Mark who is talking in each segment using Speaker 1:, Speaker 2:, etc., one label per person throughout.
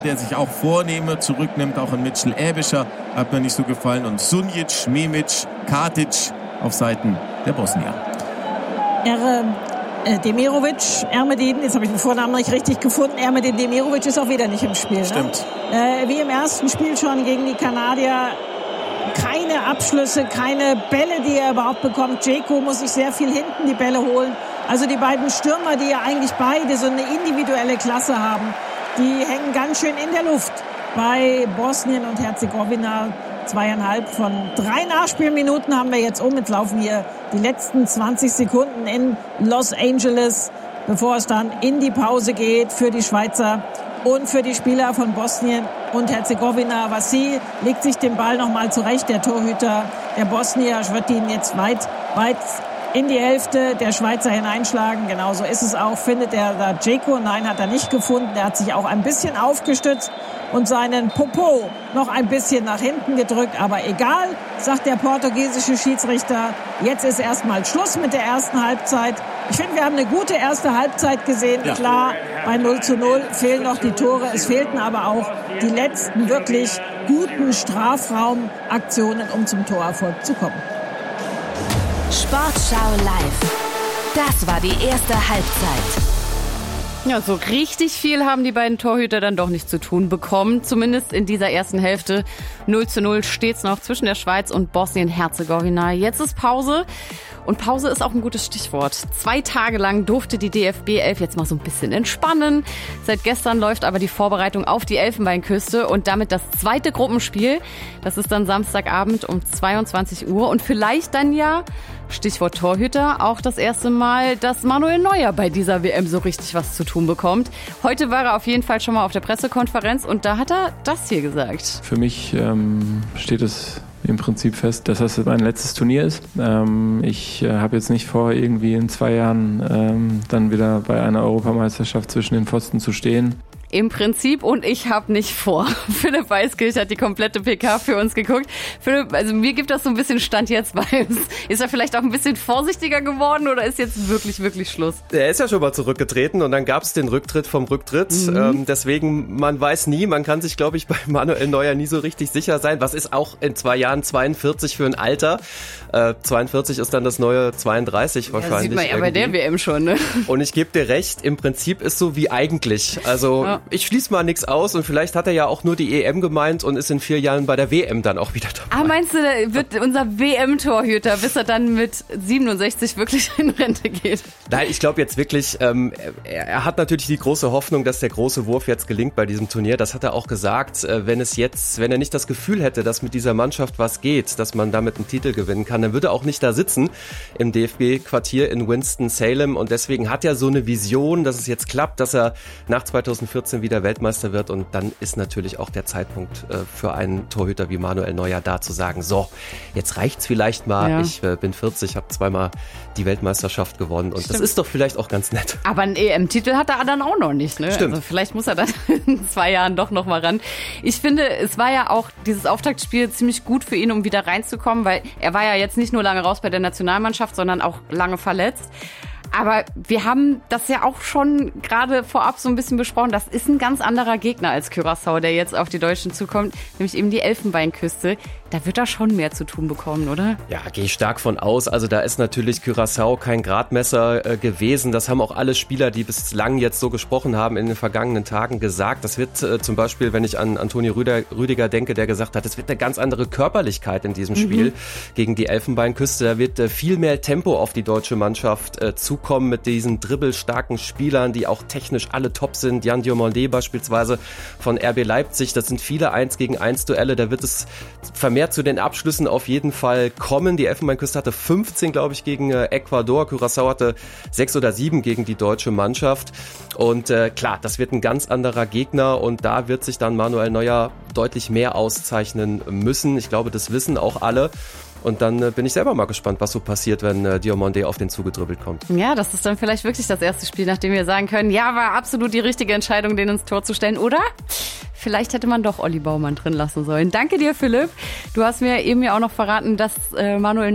Speaker 1: der sich auch Vornehme zurücknimmt, auch an Mitchell Äbischer, hat mir nicht so gefallen. Und Sunjic, Memic, Katic auf Seiten der Bosnier.
Speaker 2: Demirovic, Ermedin, jetzt habe ich den Vornamen nicht richtig gefunden, Ermedin Demirovic ist auch wieder nicht im Spiel.
Speaker 1: Stimmt.
Speaker 2: Ne? Wie im ersten Spiel schon gegen die Kanadier, keine Abschlüsse, keine Bälle, die er überhaupt bekommt. Dzeko muss sich sehr viel hinten die Bälle holen. Also die beiden Stürmer, die ja eigentlich beide so eine individuelle Klasse haben, die hängen ganz schön in der Luft bei Bosnien und Herzegowina. 2,5 von 3 Nachspielminuten haben wir jetzt um. Jetzt laufen hier die letzten 20 Sekunden in Los Angeles, bevor es dann in die Pause geht für die Schweizer und für die Spieler von Bosnien und Herzegowina. Vassil legt sich den Ball nochmal zurecht. Der Torhüter der Bosnier wird ihn jetzt weit in die Hälfte der Schweizer hineinschlagen. Genauso ist es auch. Findet er da Dzeko? Nein, hat er nicht gefunden. Er hat sich auch ein bisschen aufgestützt und seinen Popo noch ein bisschen nach hinten gedrückt. Aber egal, sagt der portugiesische Schiedsrichter. Jetzt ist erstmal Schluss mit der ersten Halbzeit. Ich finde, wir haben eine gute erste Halbzeit gesehen. Ja. Klar, bei 0:0 fehlen noch die Tore. Es fehlten aber auch die letzten wirklich guten Strafraumaktionen, um zum Torerfolg zu kommen.
Speaker 3: Sportschau live. Das war die erste Halbzeit.
Speaker 4: Ja, so richtig viel haben die beiden Torhüter dann doch nicht zu tun bekommen. Zumindest in dieser ersten Hälfte. 0:0 steht's noch zwischen der Schweiz und Bosnien-Herzegowina. Jetzt ist Pause. Und Pause ist auch ein gutes Stichwort. 2 Tage lang durfte die DFB 11 jetzt mal so ein bisschen entspannen. Seit gestern läuft aber die Vorbereitung auf die Elfenbeinküste und damit das zweite Gruppenspiel. Das ist dann Samstagabend um 22 Uhr. Und vielleicht dann ja, Stichwort Torhüter, auch das erste Mal, dass Manuel Neuer bei dieser WM so richtig was zu tun bekommt. Heute war er auf jeden Fall schon mal auf der Pressekonferenz und da hat er das hier gesagt.
Speaker 5: Für mich steht es im Prinzip fest, dass das mein letztes Turnier ist. Ich habe jetzt nicht vor, irgendwie in 2 Jahren dann wieder bei einer Europameisterschaft zwischen den Pfosten zu stehen.
Speaker 4: Im Prinzip und ich habe nicht vor. Philipp Weiskirch hat die komplette PK für uns geguckt. Philipp, also mir gibt das so ein bisschen Stand jetzt bei uns. Ist er vielleicht auch ein bisschen vorsichtiger geworden oder ist jetzt wirklich, wirklich Schluss?
Speaker 6: Er ist ja schon mal zurückgetreten und dann gab es den Rücktritt vom Rücktritt. Deswegen, man weiß nie, man kann sich, glaube ich, bei Manuel Neuer nie so richtig sicher sein. Was ist auch in 2 Jahren 42 für ein Alter? 42 ist dann das neue 32 wahrscheinlich.
Speaker 4: Das sieht man ja bei der WM schon, ne?
Speaker 6: Und ich gebe dir recht, im Prinzip ist so wie eigentlich. Also ich schließe mal nichts aus und vielleicht hat er ja auch nur die EM gemeint und ist in 4 Jahren bei der WM dann auch wieder dabei.
Speaker 4: Meinst du, da wird unser WM-Torhüter, bis er dann mit 67 wirklich in Rente geht?
Speaker 6: Nein, ich glaube jetzt wirklich, er hat natürlich die große Hoffnung, dass der große Wurf jetzt gelingt bei diesem Turnier. Das hat er auch gesagt, wenn er nicht das Gefühl hätte, dass mit dieser Mannschaft was geht, dass man damit einen Titel gewinnen kann, dann würde er auch nicht da sitzen im DFB-Quartier in Winston-Salem und deswegen hat er so eine Vision, dass es jetzt klappt, dass er nach 2014 wieder Weltmeister wird und dann ist natürlich auch der Zeitpunkt für einen Torhüter wie Manuel Neuer da zu sagen, so, jetzt reicht's vielleicht mal, ja. Ich bin 40, habe 2-mal die Weltmeisterschaft gewonnen und Stimmt. Das ist doch vielleicht auch ganz nett.
Speaker 4: Aber einen EM-Titel hat er dann auch noch nicht, ne?
Speaker 6: Stimmt.
Speaker 4: Also vielleicht muss er dann in 2 Jahren doch noch mal ran. Ich finde, es war ja auch dieses Auftaktspiel ziemlich gut für ihn, um wieder reinzukommen, weil er war ja jetzt nicht nur lange raus bei der Nationalmannschaft, sondern auch lange verletzt. Aber wir haben das ja auch schon gerade vorab so ein bisschen besprochen. Das ist ein ganz anderer Gegner als Curaçao, der jetzt auf die Deutschen zukommt, nämlich eben die Elfenbeinküste. Da wird er schon mehr zu tun bekommen, oder?
Speaker 6: Ja, gehe ich stark von aus. Also da ist natürlich Curaçao kein Gradmesser gewesen. Das haben auch alle Spieler, die bislang jetzt so gesprochen haben, in den vergangenen Tagen gesagt. Das wird zum Beispiel, wenn ich an Antonio Rüdiger denke, der gesagt hat, es wird eine ganz andere Körperlichkeit in diesem Spiel gegen die Elfenbeinküste. Da wird viel mehr Tempo auf die deutsche Mannschaft zukommen mit diesen dribbelstarken Spielern, die auch technisch alle top sind. Jan Diomandé beispielsweise von RB Leipzig. Das sind viele 1-gegen-1 Duelle. Da wird es vermehrt zu den Abschlüssen auf jeden Fall kommen. Die Elfenbeinküste hatte 15, glaube ich, gegen Ecuador. Curaçao hatte 6 oder 7 gegen die deutsche Mannschaft. Und klar, das wird ein ganz anderer Gegner und da wird sich dann Manuel Neuer deutlich mehr auszeichnen müssen. Ich glaube, das wissen auch alle. Und dann bin ich selber mal gespannt, was so passiert, wenn Diomandé auf den zugedribbelt kommt.
Speaker 4: Ja, das ist dann vielleicht wirklich das erste Spiel, nachdem wir sagen können, ja, war absolut die richtige Entscheidung, den ins Tor zu stellen, oder? Vielleicht hätte man doch Olli Baumann drin lassen sollen. Danke dir, Philipp. Du hast mir eben ja auch noch verraten, dass Manuel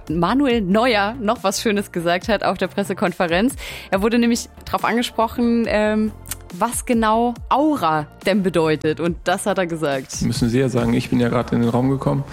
Speaker 4: Neuer noch was Schönes gesagt hat auf der Pressekonferenz. Er wurde nämlich darauf angesprochen, was genau Aura denn bedeutet. Und das hat er gesagt.
Speaker 5: Müssen Sie ja sagen, ich bin ja gerade in den Raum gekommen.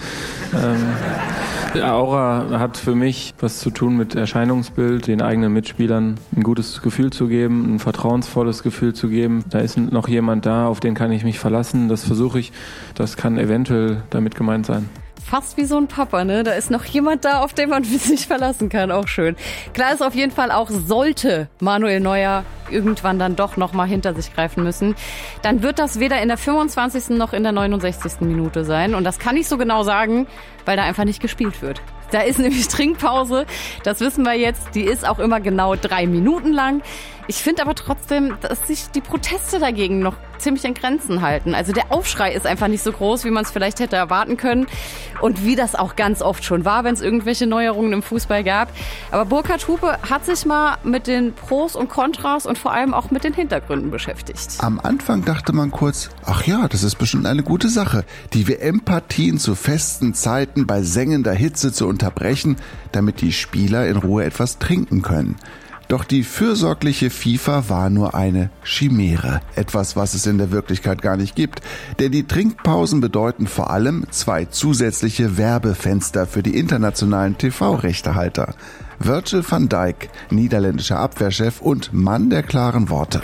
Speaker 5: Aura hat für mich was zu tun mit Erscheinungsbild, den eigenen Mitspielern ein gutes Gefühl zu geben, ein vertrauensvolles Gefühl zu geben. Da ist noch jemand da, auf den kann ich mich verlassen. Das versuche ich. Das kann eventuell damit gemeint sein.
Speaker 4: Fast wie so ein Papa, ne? Da ist noch jemand da, auf den man sich verlassen kann. Auch schön. Klar ist auf jeden Fall auch, sollte Manuel Neuer irgendwann dann doch nochmal hinter sich greifen müssen, dann wird das weder in der 25. noch in der 69. Minute sein. Und das kann ich so genau sagen, weil da einfach nicht gespielt wird. Da ist nämlich Trinkpause, das wissen wir jetzt, die ist auch immer genau 3 Minuten lang. Ich finde aber trotzdem, dass sich die Proteste dagegen noch ziemlich in Grenzen halten. Also der Aufschrei ist einfach nicht so groß, wie man es vielleicht hätte erwarten können. Und wie das auch ganz oft schon war, wenn es irgendwelche Neuerungen im Fußball gab. Aber Burkhard Hupe hat sich mal mit den Pros und Kontras und vor allem auch mit den Hintergründen beschäftigt.
Speaker 7: Am Anfang dachte man kurz, ach ja, das ist bestimmt eine gute Sache, die WM-Partien zu festen Zeiten bei sengender Hitze zu unterbrechen, damit die Spieler in Ruhe etwas trinken können. Doch die fürsorgliche FIFA war nur eine Chimäre. Etwas, was es in der Wirklichkeit gar nicht gibt. Denn die Trinkpausen bedeuten vor allem 2 zusätzliche Werbefenster für die internationalen TV-Rechtehalter. Virgil van Dijk, niederländischer Abwehrchef und Mann der klaren Worte.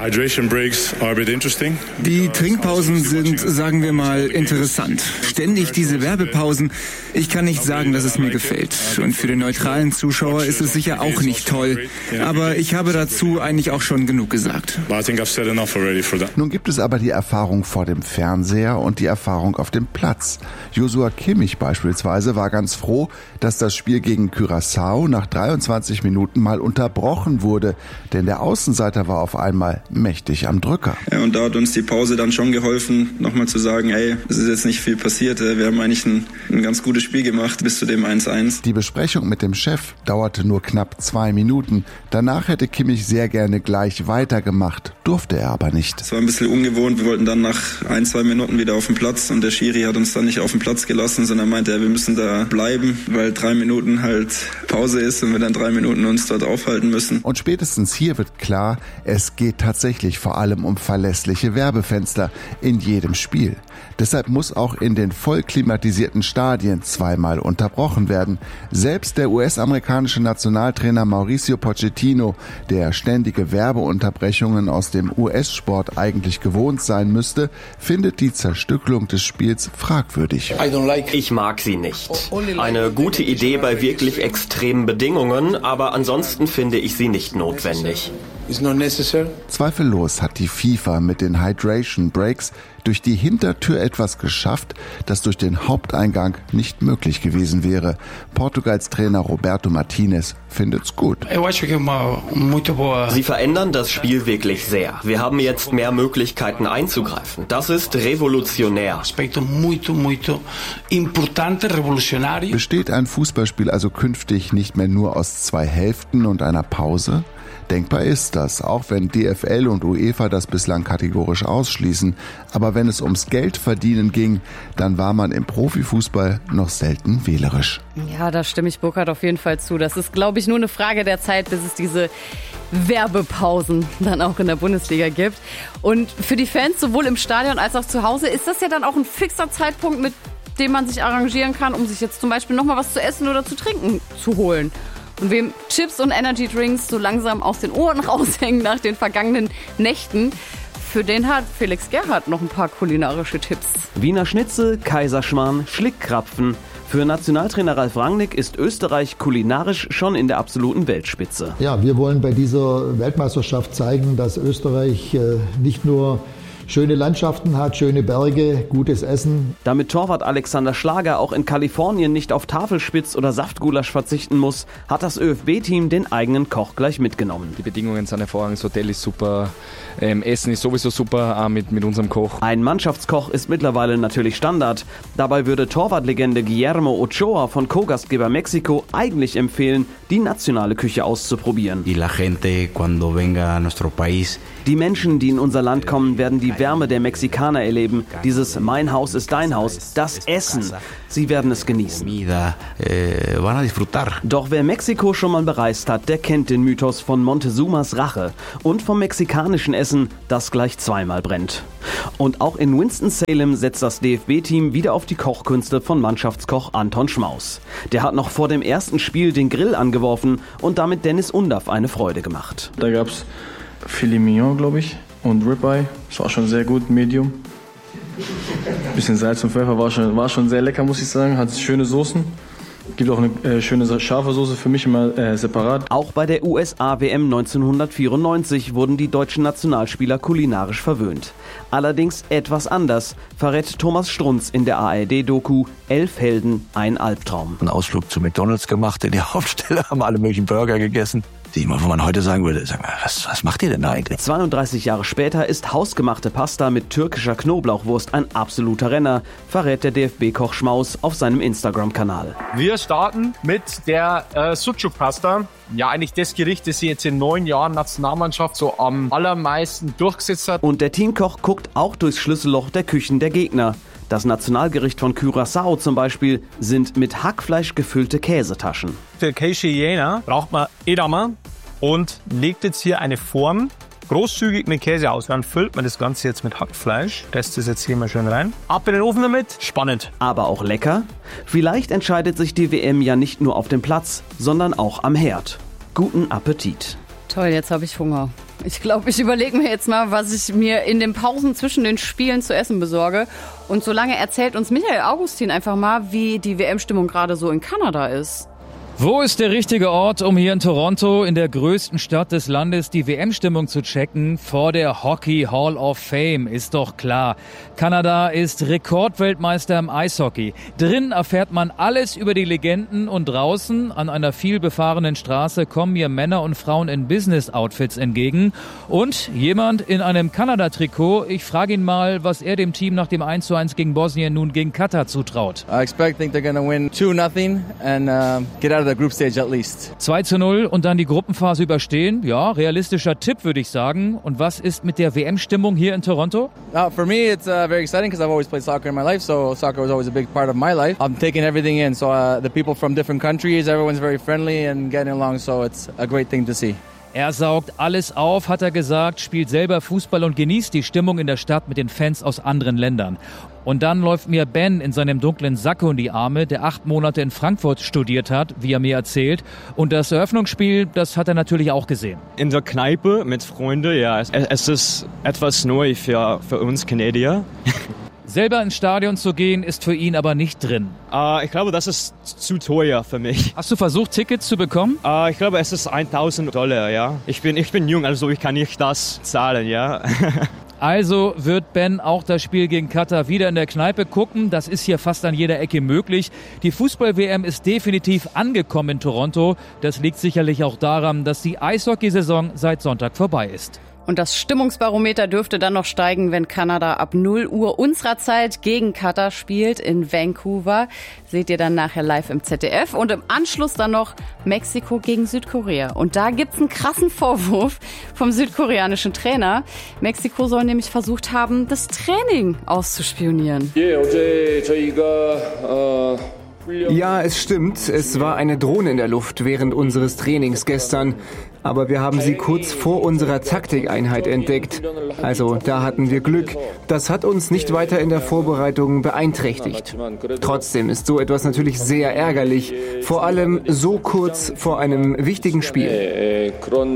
Speaker 8: Die Trinkpausen sind, sagen wir mal, interessant. Ständig diese Werbepausen. Ich kann nicht sagen, dass es mir gefällt. Und für den neutralen Zuschauer ist es sicher auch nicht toll. Aber ich habe dazu eigentlich auch schon genug gesagt.
Speaker 7: Nun gibt es aber die Erfahrung vor dem Fernseher und die Erfahrung auf dem Platz. Joshua Kimmich beispielsweise war ganz froh, dass das Spiel gegen Curaçao nach 23 Minuten mal unterbrochen wurde, denn der Außenseiter war auf einmal mächtig am Drücker.
Speaker 9: Ja, und da hat uns die Pause dann schon geholfen, nochmal zu sagen, ey, es ist jetzt nicht viel passiert, wir haben eigentlich ein ganz gutes Spiel gemacht bis zu dem 1-1.
Speaker 7: Die Besprechung mit dem Chef dauerte nur knapp 2 Minuten. Danach hätte Kimmich sehr gerne gleich weitergemacht, durfte er aber nicht.
Speaker 9: Es war ein bisschen ungewohnt, wir wollten dann nach 1-2 Minuten wieder auf den Platz und der Schiri hat uns dann nicht auf den Platz gelassen, sondern meinte, wir müssen da bleiben, weil 3 Minuten halt Pause ist und wir dann 3 Minuten uns dort aufhalten müssen.
Speaker 7: Und spätestens hier wird klar, es geht tatsächlich vor allem um verlässliche Werbefenster in jedem Spiel. Deshalb muss auch in den voll klimatisierten Stadien 2-mal unterbrochen werden. Selbst der US-amerikanische Nationaltrainer Mauricio Pochettino, der ständige Werbeunterbrechungen aus dem US-Sport eigentlich gewohnt sein müsste, findet die Zerstückelung des Spiels fragwürdig.
Speaker 10: Ich mag sie nicht. Eine gute Idee bei wirklich extremen Bedingungen, aber ansonsten finde ich sie nicht notwendig.
Speaker 7: Zweifellos hat die FIFA mit den Hydration Breaks durch die Hintertür etwas geschafft, das durch den Haupteingang nicht möglich gewesen wäre. Portugals Trainer Roberto Martinez findet's gut.
Speaker 10: Sie verändern das Spiel wirklich sehr. Wir haben jetzt mehr Möglichkeiten einzugreifen. Das ist revolutionär.
Speaker 7: Besteht ein Fußballspiel also künftig nicht mehr nur aus 2 Hälften und einer Pause? Denkbar ist das, auch wenn DFL und UEFA das bislang kategorisch ausschließen. Aber wenn es ums Geldverdienen ging, dann war man im Profifußball noch selten wählerisch.
Speaker 4: Ja, da stimme ich Burkhard auf jeden Fall zu. Das ist, glaube ich, nur eine Frage der Zeit, bis es diese Werbepausen dann auch in der Bundesliga gibt. Und für die Fans, sowohl im Stadion als auch zu Hause, ist das ja dann auch ein fixer Zeitpunkt, mit dem man sich arrangieren kann, um sich jetzt zum Beispiel nochmal was zu essen oder zu trinken zu holen. Und wem Chips und Energy-Drinks so langsam aus den Ohren raushängen nach den vergangenen Nächten, für den hat Felix Gerhardt noch ein paar kulinarische Tipps.
Speaker 11: Wiener Schnitzel, Kaiserschmarrn, Schlickkrapfen. Für Nationaltrainer Ralf Rangnick ist Österreich kulinarisch schon in der absoluten Weltspitze.
Speaker 12: Ja, wir wollen bei dieser Weltmeisterschaft zeigen, dass Österreich nicht nur schöne Landschaften hat, schöne Berge, gutes Essen.
Speaker 11: Damit Torwart Alexander Schlager auch in Kalifornien nicht auf Tafelspitz oder Saftgulasch verzichten muss, hat das ÖFB-Team den eigenen Koch gleich mitgenommen.
Speaker 5: Die Bedingungen sind hervorragend, das Hotel ist super, Essen ist sowieso super, auch mit unserem Koch.
Speaker 11: Ein Mannschaftskoch ist mittlerweile natürlich Standard. Dabei würde Torwartlegende Guillermo Ochoa von Co-Gastgeber Mexiko eigentlich empfehlen, die nationale Küche auszuprobieren.
Speaker 13: Y la gente, cuando venga a nuestro país,
Speaker 11: die Menschen, die in unser Land kommen, werden die die Wärme der Mexikaner erleben. Dieses Mein Haus ist dein Haus, das Essen. Sie werden es genießen. Doch wer Mexiko schon mal bereist hat, der kennt den Mythos von Montezumas Rache und vom mexikanischen Essen, das gleich zweimal brennt. Und auch in Winston-Salem setzt das DFB-Team wieder auf die Kochkünste von Mannschaftskoch Anton Schmaus. Der hat noch vor dem ersten Spiel den Grill angeworfen und damit Dennis Undaff eine Freude gemacht.
Speaker 5: Da gab's Filet Mignon, glaube ich, und Ribeye. Das war schon sehr gut, Medium. Bisschen Salz und Pfeffer war schon sehr lecker, muss ich sagen. Hat schöne Soßen. Gibt auch eine schöne scharfe Soße für mich immer separat.
Speaker 11: Auch bei der USA-WM 1994 wurden die deutschen Nationalspieler kulinarisch verwöhnt. Allerdings etwas anders, verrät Thomas Strunz in der ARD-Doku 11 Helden, ein Albtraum.
Speaker 13: Einen Ausflug zu McDonald's gemacht, in der Hauptstelle haben alle möglichen Burger gegessen. Wo man heute sagen würde, was macht ihr denn da eigentlich?
Speaker 11: 32 Jahre später ist hausgemachte Pasta mit türkischer Knoblauchwurst ein absoluter Renner, verrät der DFB-Koch Schmaus auf seinem Instagram-Kanal.
Speaker 14: Wir starten mit der Sucuk-Pasta. Ja, eigentlich das Gericht, das sich jetzt in 9 Jahren Nationalmannschaft so am allermeisten durchgesetzt hat.
Speaker 11: Und der Teamkoch guckt auch durchs Schlüsselloch der Küchen der Gegner. Das Nationalgericht von Curaçao zum Beispiel sind mit Hackfleisch gefüllte Käsetaschen.
Speaker 14: Für Queixa braucht man Edamame und legt jetzt hier eine Form großzügig mit Käse aus. Dann füllt man das Ganze jetzt mit Hackfleisch. Lässt das jetzt hier mal schön rein. Ab in den Ofen damit. Spannend.
Speaker 11: Aber auch lecker? Vielleicht entscheidet sich die WM ja nicht nur auf dem Platz, sondern auch am Herd. Guten Appetit.
Speaker 4: Toll, jetzt habe ich Hunger. Ich glaube, ich überlege mir jetzt mal, was ich mir in den Pausen zwischen den Spielen zu essen besorge. Und solange erzählt uns Michael Augustin einfach mal, wie die WM-Stimmung gerade so in Kanada ist.
Speaker 15: Wo ist der richtige Ort, um hier in Toronto, in der größten Stadt des Landes, die WM-Stimmung zu checken? Vor der Hockey Hall of Fame, ist doch klar. Kanada ist Rekordweltmeister im Eishockey. Drin erfährt man alles über die Legenden und draußen an einer vielbefahrenen Straße kommen mir Männer und Frauen in Business-Outfits entgegen. Und jemand in einem Kanada-Trikot. Ich frage ihn mal, was er dem Team nach dem 1:1 gegen Bosnien nun gegen Katar zutraut.
Speaker 16: I think they're gonna win 2-0 and get out of the group stage at least.
Speaker 15: 2:0 und dann die Gruppenphase überstehen. Ja, realistischer Tipp, würde ich sagen. Und was ist mit der WM-Stimmung hier in Toronto?
Speaker 16: For me, it's very exciting because I've always played soccer in my life, so soccer was always a big part of my life. I'm taking everything in, so the people from different countries, everyone's very friendly and getting along, so it's a great thing to see.
Speaker 15: Er saugt alles auf, hat er gesagt, spielt selber Fußball und genießt die Stimmung in der Stadt mit den Fans aus anderen Ländern. Und dann läuft mir Ben in seinem dunklen Sakko in die Arme, der 8 Monate in Frankfurt studiert hat, wie er mir erzählt. Und das Eröffnungsspiel, das hat er natürlich auch gesehen.
Speaker 17: In der Kneipe mit Freunden, ja, es ist etwas neu für uns Kanadier.
Speaker 15: Selber ins Stadion zu gehen, ist für ihn aber nicht drin.
Speaker 17: Ich glaube, das ist zu teuer für mich.
Speaker 15: Hast du versucht, Tickets zu bekommen?
Speaker 17: Ich glaube, es ist $1.000, ja. Ich bin jung, also ich kann nicht das zahlen, ja.
Speaker 15: Also wird Ben auch das Spiel gegen Katar wieder in der Kneipe gucken. Das ist hier fast an jeder Ecke möglich. Die Fußball-WM ist definitiv angekommen in Toronto. Das liegt sicherlich auch daran, dass die Eishockeysaison seit Sonntag vorbei ist.
Speaker 4: Und das Stimmungsbarometer dürfte dann noch steigen, wenn Kanada ab 0 Uhr unserer Zeit gegen Katar spielt in Vancouver. Seht ihr dann nachher live im ZDF. Und im Anschluss dann noch Mexiko gegen Südkorea. Und da gibt's einen krassen Vorwurf vom südkoreanischen Trainer. Mexiko soll nämlich versucht haben, das Training auszuspionieren.
Speaker 18: Ja, es stimmt. Es war eine Drohne in der Luft während unseres Trainings gestern. Aber wir haben sie kurz vor unserer Taktikeinheit entdeckt. Also da hatten wir Glück. Das hat uns nicht weiter in der Vorbereitung beeinträchtigt. Trotzdem ist so etwas natürlich sehr ärgerlich. Vor allem so kurz vor einem wichtigen Spiel.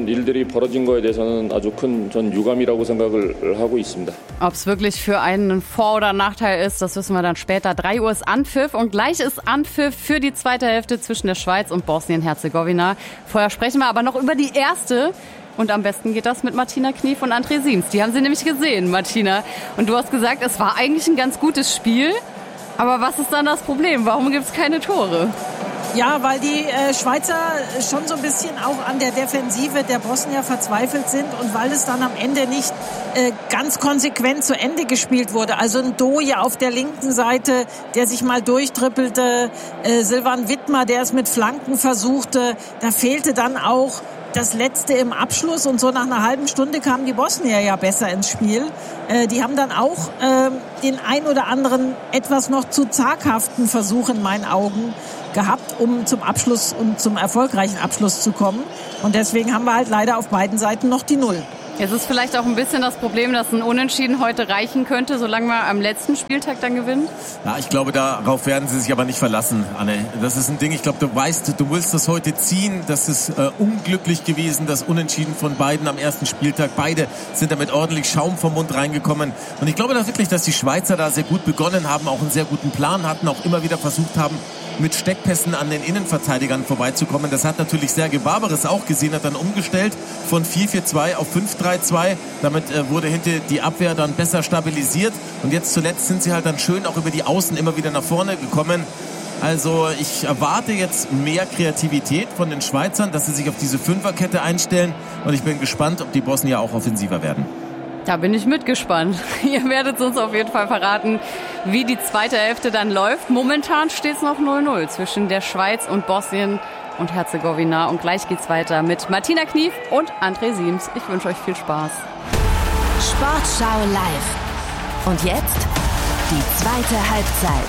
Speaker 4: Ob es wirklich für einen Vor- oder Nachteil ist, das wissen wir dann später. 3 Uhr ist Anpfiff und gleich ist Anpfiff für die zweite Hälfte zwischen der Schweiz und Bosnien-Herzegowina. Vorher sprechen wir aber noch über die erste. Und am besten geht das mit Martina Knief und André Siems. Die haben sie nämlich gesehen, Martina. Und du hast gesagt, es war eigentlich ein ganz gutes Spiel. Aber was ist dann das Problem? Warum gibt es keine Tore?
Speaker 2: Ja, weil die Schweizer schon so ein bisschen auch an der Defensive der Bosnier verzweifelt sind und weil es dann am Ende nicht ganz konsequent zu Ende gespielt wurde. Also ein Doje auf der linken Seite, der sich mal durchtrippelte, Silvan Wittmer, der es mit Flanken versuchte. Da fehlte dann auch das Letzte im Abschluss und so nach einer halben Stunde kamen die Bosnier ja besser ins Spiel. Die haben dann auch den ein oder anderen etwas noch zu zaghaften Versuch in meinen Augen gehabt, um zum Abschluss und zum erfolgreichen Abschluss zu kommen. Und deswegen haben wir halt leider auf beiden Seiten noch die 0.
Speaker 4: Jetzt ist vielleicht auch ein bisschen das Problem, dass ein Unentschieden heute reichen könnte, solange wir am letzten Spieltag dann gewinnen.
Speaker 1: Ja, ich glaube, darauf werden sie sich aber nicht verlassen, Anne. Das ist ein Ding, ich glaube, du weißt, du willst das heute ziehen. Das ist unglücklich gewesen, das Unentschieden von beiden am ersten Spieltag. Beide sind damit ordentlich Schaum vom Mund reingekommen. Und ich glaube da wirklich, dass die Schweizer da sehr gut begonnen haben, auch einen sehr guten Plan hatten, auch immer wieder versucht haben, mit Steckpässen an den Innenverteidigern vorbeizukommen. Das hat natürlich Serge Barbares auch gesehen, hat dann umgestellt von 4-4-2 auf 5-3-2. Damit wurde hinter die Abwehr dann besser stabilisiert. Und jetzt zuletzt sind sie halt dann schön auch über die Außen immer wieder nach vorne gekommen. Also ich erwarte jetzt mehr Kreativität von den Schweizern, dass sie sich auf diese Fünferkette einstellen. Und ich bin gespannt, ob die Bosnier auch offensiver werden.
Speaker 4: Da bin ich mitgespannt. Ihr werdet uns auf jeden Fall verraten, wie die zweite Hälfte dann läuft. Momentan steht es noch 0-0 zwischen der Schweiz und Bosnien und Herzegowina. Und gleich geht's weiter mit Martina Knief und André Siems. Ich wünsche euch viel Spaß.
Speaker 3: Sportschau live. Und jetzt die zweite Halbzeit.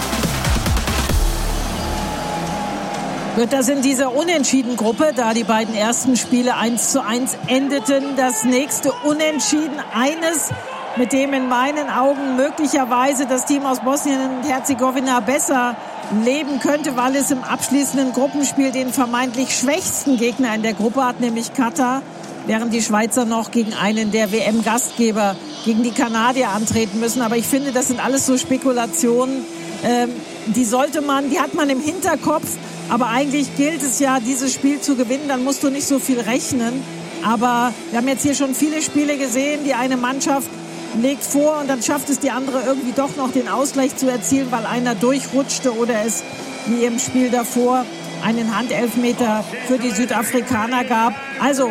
Speaker 2: Wird das in dieser Unentschieden-Gruppe, da die beiden ersten Spiele 1:1 endeten, das nächste Unentschieden, eines, mit dem in meinen Augen möglicherweise das Team aus Bosnien und Herzegowina besser leben könnte, weil es im abschließenden Gruppenspiel den vermeintlich schwächsten Gegner in der Gruppe hat, nämlich Katar, während die Schweizer noch gegen einen der WM-Gastgeber, gegen die Kanadier antreten müssen. Aber ich finde, das sind alles so Spekulationen, die hat man im Hinterkopf. Aber eigentlich gilt es ja, dieses Spiel zu gewinnen, dann musst du nicht so viel rechnen. Aber wir haben jetzt hier schon viele Spiele gesehen, die eine Mannschaft legt vor und dann schafft es die andere irgendwie doch noch den Ausgleich zu erzielen, weil einer durchrutschte oder es, wie im Spiel davor, einen Handelfmeter für die Südafrikaner gab. Also,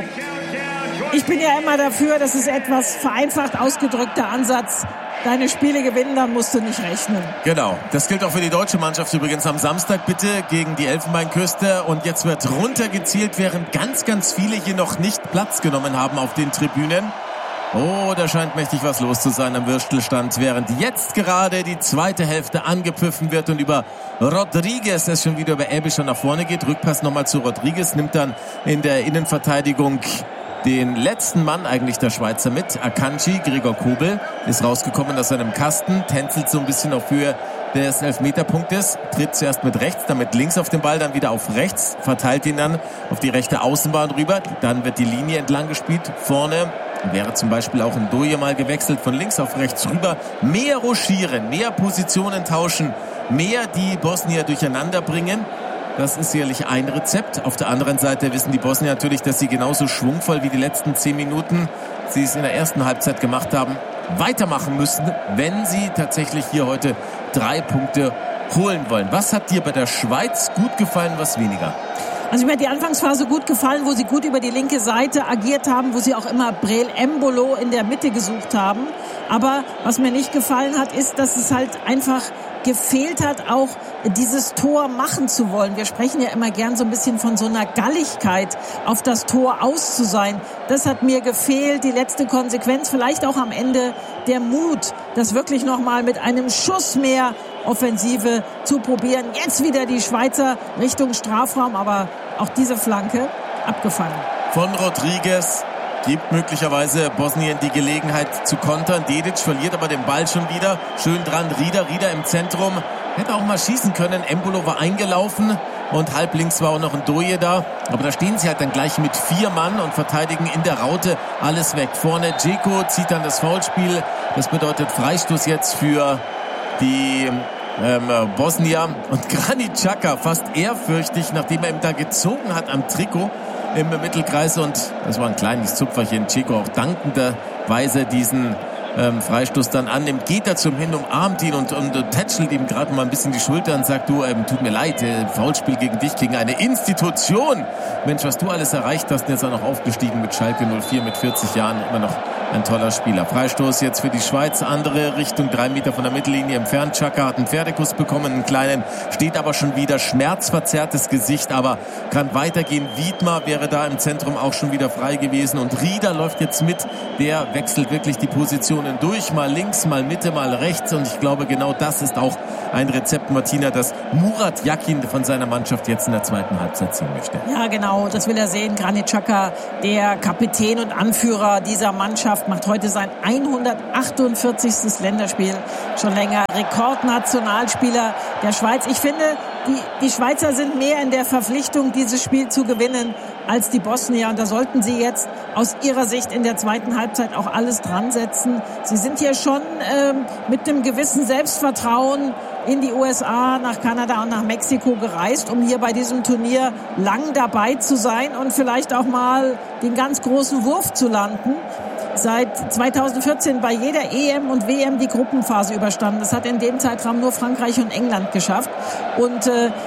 Speaker 2: ich bin ja immer dafür, das ist etwas vereinfacht ausgedrückter Ansatz. Deine Spiele gewinnen, dann musst du nicht rechnen.
Speaker 1: Genau, das gilt auch für die deutsche Mannschaft übrigens am Samstag bitte gegen die Elfenbeinküste. Und jetzt wird runtergezielt, während ganz, ganz viele hier noch nicht Platz genommen haben auf den Tribünen. Oh, da scheint mächtig was los zu sein am Würstelstand, während jetzt gerade die zweite Hälfte angepfiffen wird und über Rodriguez es schon wieder über Aebischer nach vorne geht. Rückpass nochmal zu Rodriguez, nimmt dann in der Innenverteidigung den letzten Mann eigentlich der Schweizer mit. Akanji, Gregor Kobel, ist rausgekommen aus seinem Kasten, tänzelt so ein bisschen auf Höhe des Elfmeterpunktes, tritt zuerst mit rechts, dann mit links auf den Ball, dann wieder auf rechts, verteilt ihn dann auf die rechte Außenbahn rüber, dann wird die Linie entlang gespielt, vorne wäre zum Beispiel auch ein Doje mal gewechselt, von links auf rechts rüber, mehr rochieren, mehr Positionen tauschen, mehr die Bosnier durcheinander bringen. Das ist sicherlich ein Rezept. Auf der anderen Seite wissen die Bosnier natürlich, dass sie genauso schwungvoll wie die letzten 10 Minuten, sie es in der ersten Halbzeit gemacht haben, weitermachen müssen, wenn sie tatsächlich hier heute 3 Punkte holen wollen. Was hat dir bei der Schweiz gut gefallen, was weniger?
Speaker 2: Also mir hat die Anfangsphase gut gefallen, wo sie gut über die linke Seite agiert haben, wo sie auch immer Breel Embolo in der Mitte gesucht haben. Aber was mir nicht gefallen hat, ist, dass es halt einfach gefehlt hat, auch dieses Tor machen zu wollen. Wir sprechen ja immer gern so ein bisschen von so einer Galligkeit, auf das Tor aus zu sein. Das hat mir gefehlt, die letzte Konsequenz, vielleicht auch am Ende der Mut, das wirklich nochmal mit einem Schuss mehr Offensive zu probieren. Jetzt wieder die Schweizer Richtung Strafraum, aber auch diese Flanke abgefangen.
Speaker 1: Von Rodriguez gibt möglicherweise Bosnien die Gelegenheit zu kontern. Dedic verliert aber den Ball schon wieder. Schön dran, Rieder im Zentrum. Hätte auch mal schießen können. Embolo war eingelaufen und halblinks war auch noch ein Doje da. Aber da stehen sie halt dann gleich mit 4 Mann und verteidigen in der Raute alles weg. Vorne Dzeko zieht dann das Foulspiel. Das bedeutet Freistoß jetzt für die Bosnier. Und Granit Xhaka fast ehrfürchtig, nachdem er ihm da gezogen hat am Trikot im Mittelkreis, und das war ein kleines Zupferchen. Dzeko auch dankenderweise diesen Freistoß dann annimmt, geht er zum Hin, umarmt ihn und tätschelt ihm gerade mal ein bisschen die Schulter und sagt, du, tut mir leid, Foulspiel gegen dich, gegen eine Institution. Mensch, was du alles erreicht hast, und jetzt auch noch aufgestiegen mit Schalke 04 mit 40 Jahren, immer noch ein toller Spieler. Freistoß jetzt für die Schweiz, andere Richtung, 3 Meter von der Mittellinie entfernt. Xhaka hat einen Pferdekuss bekommen, einen kleinen, steht aber schon wieder, schmerzverzerrtes Gesicht, aber kann weitergehen. Wiedmer wäre da im Zentrum auch schon wieder frei gewesen und Rieder läuft jetzt mit, der wechselt wirklich die Positionen durch, mal links, mal Mitte, mal rechts und ich glaube, genau das ist auch ein Rezept, Martina, das Murat Yakin von seiner Mannschaft jetzt in der zweiten Halbzeit ziehen möchte.
Speaker 2: Ja, genau, das will er sehen. Granit Xhaka, der Kapitän und Anführer dieser Mannschaft, macht heute sein 148. Länderspiel. Schon länger Rekordnationalspieler der Schweiz. Ich finde, die Schweizer sind mehr in der Verpflichtung, dieses Spiel zu gewinnen, als die Bosnier. Und da sollten sie jetzt aus ihrer Sicht in der zweiten Halbzeit auch alles dran setzen. Sie sind hier schon mit einem gewissen Selbstvertrauen in die USA, nach Kanada und nach Mexiko gereist, um hier bei diesem Turnier lang dabei zu sein und vielleicht auch mal den ganz großen Wurf zu landen. Seit 2014 bei jeder EM und WM die Gruppenphase überstanden. Das hat in dem Zeitraum nur Frankreich und England geschafft. Und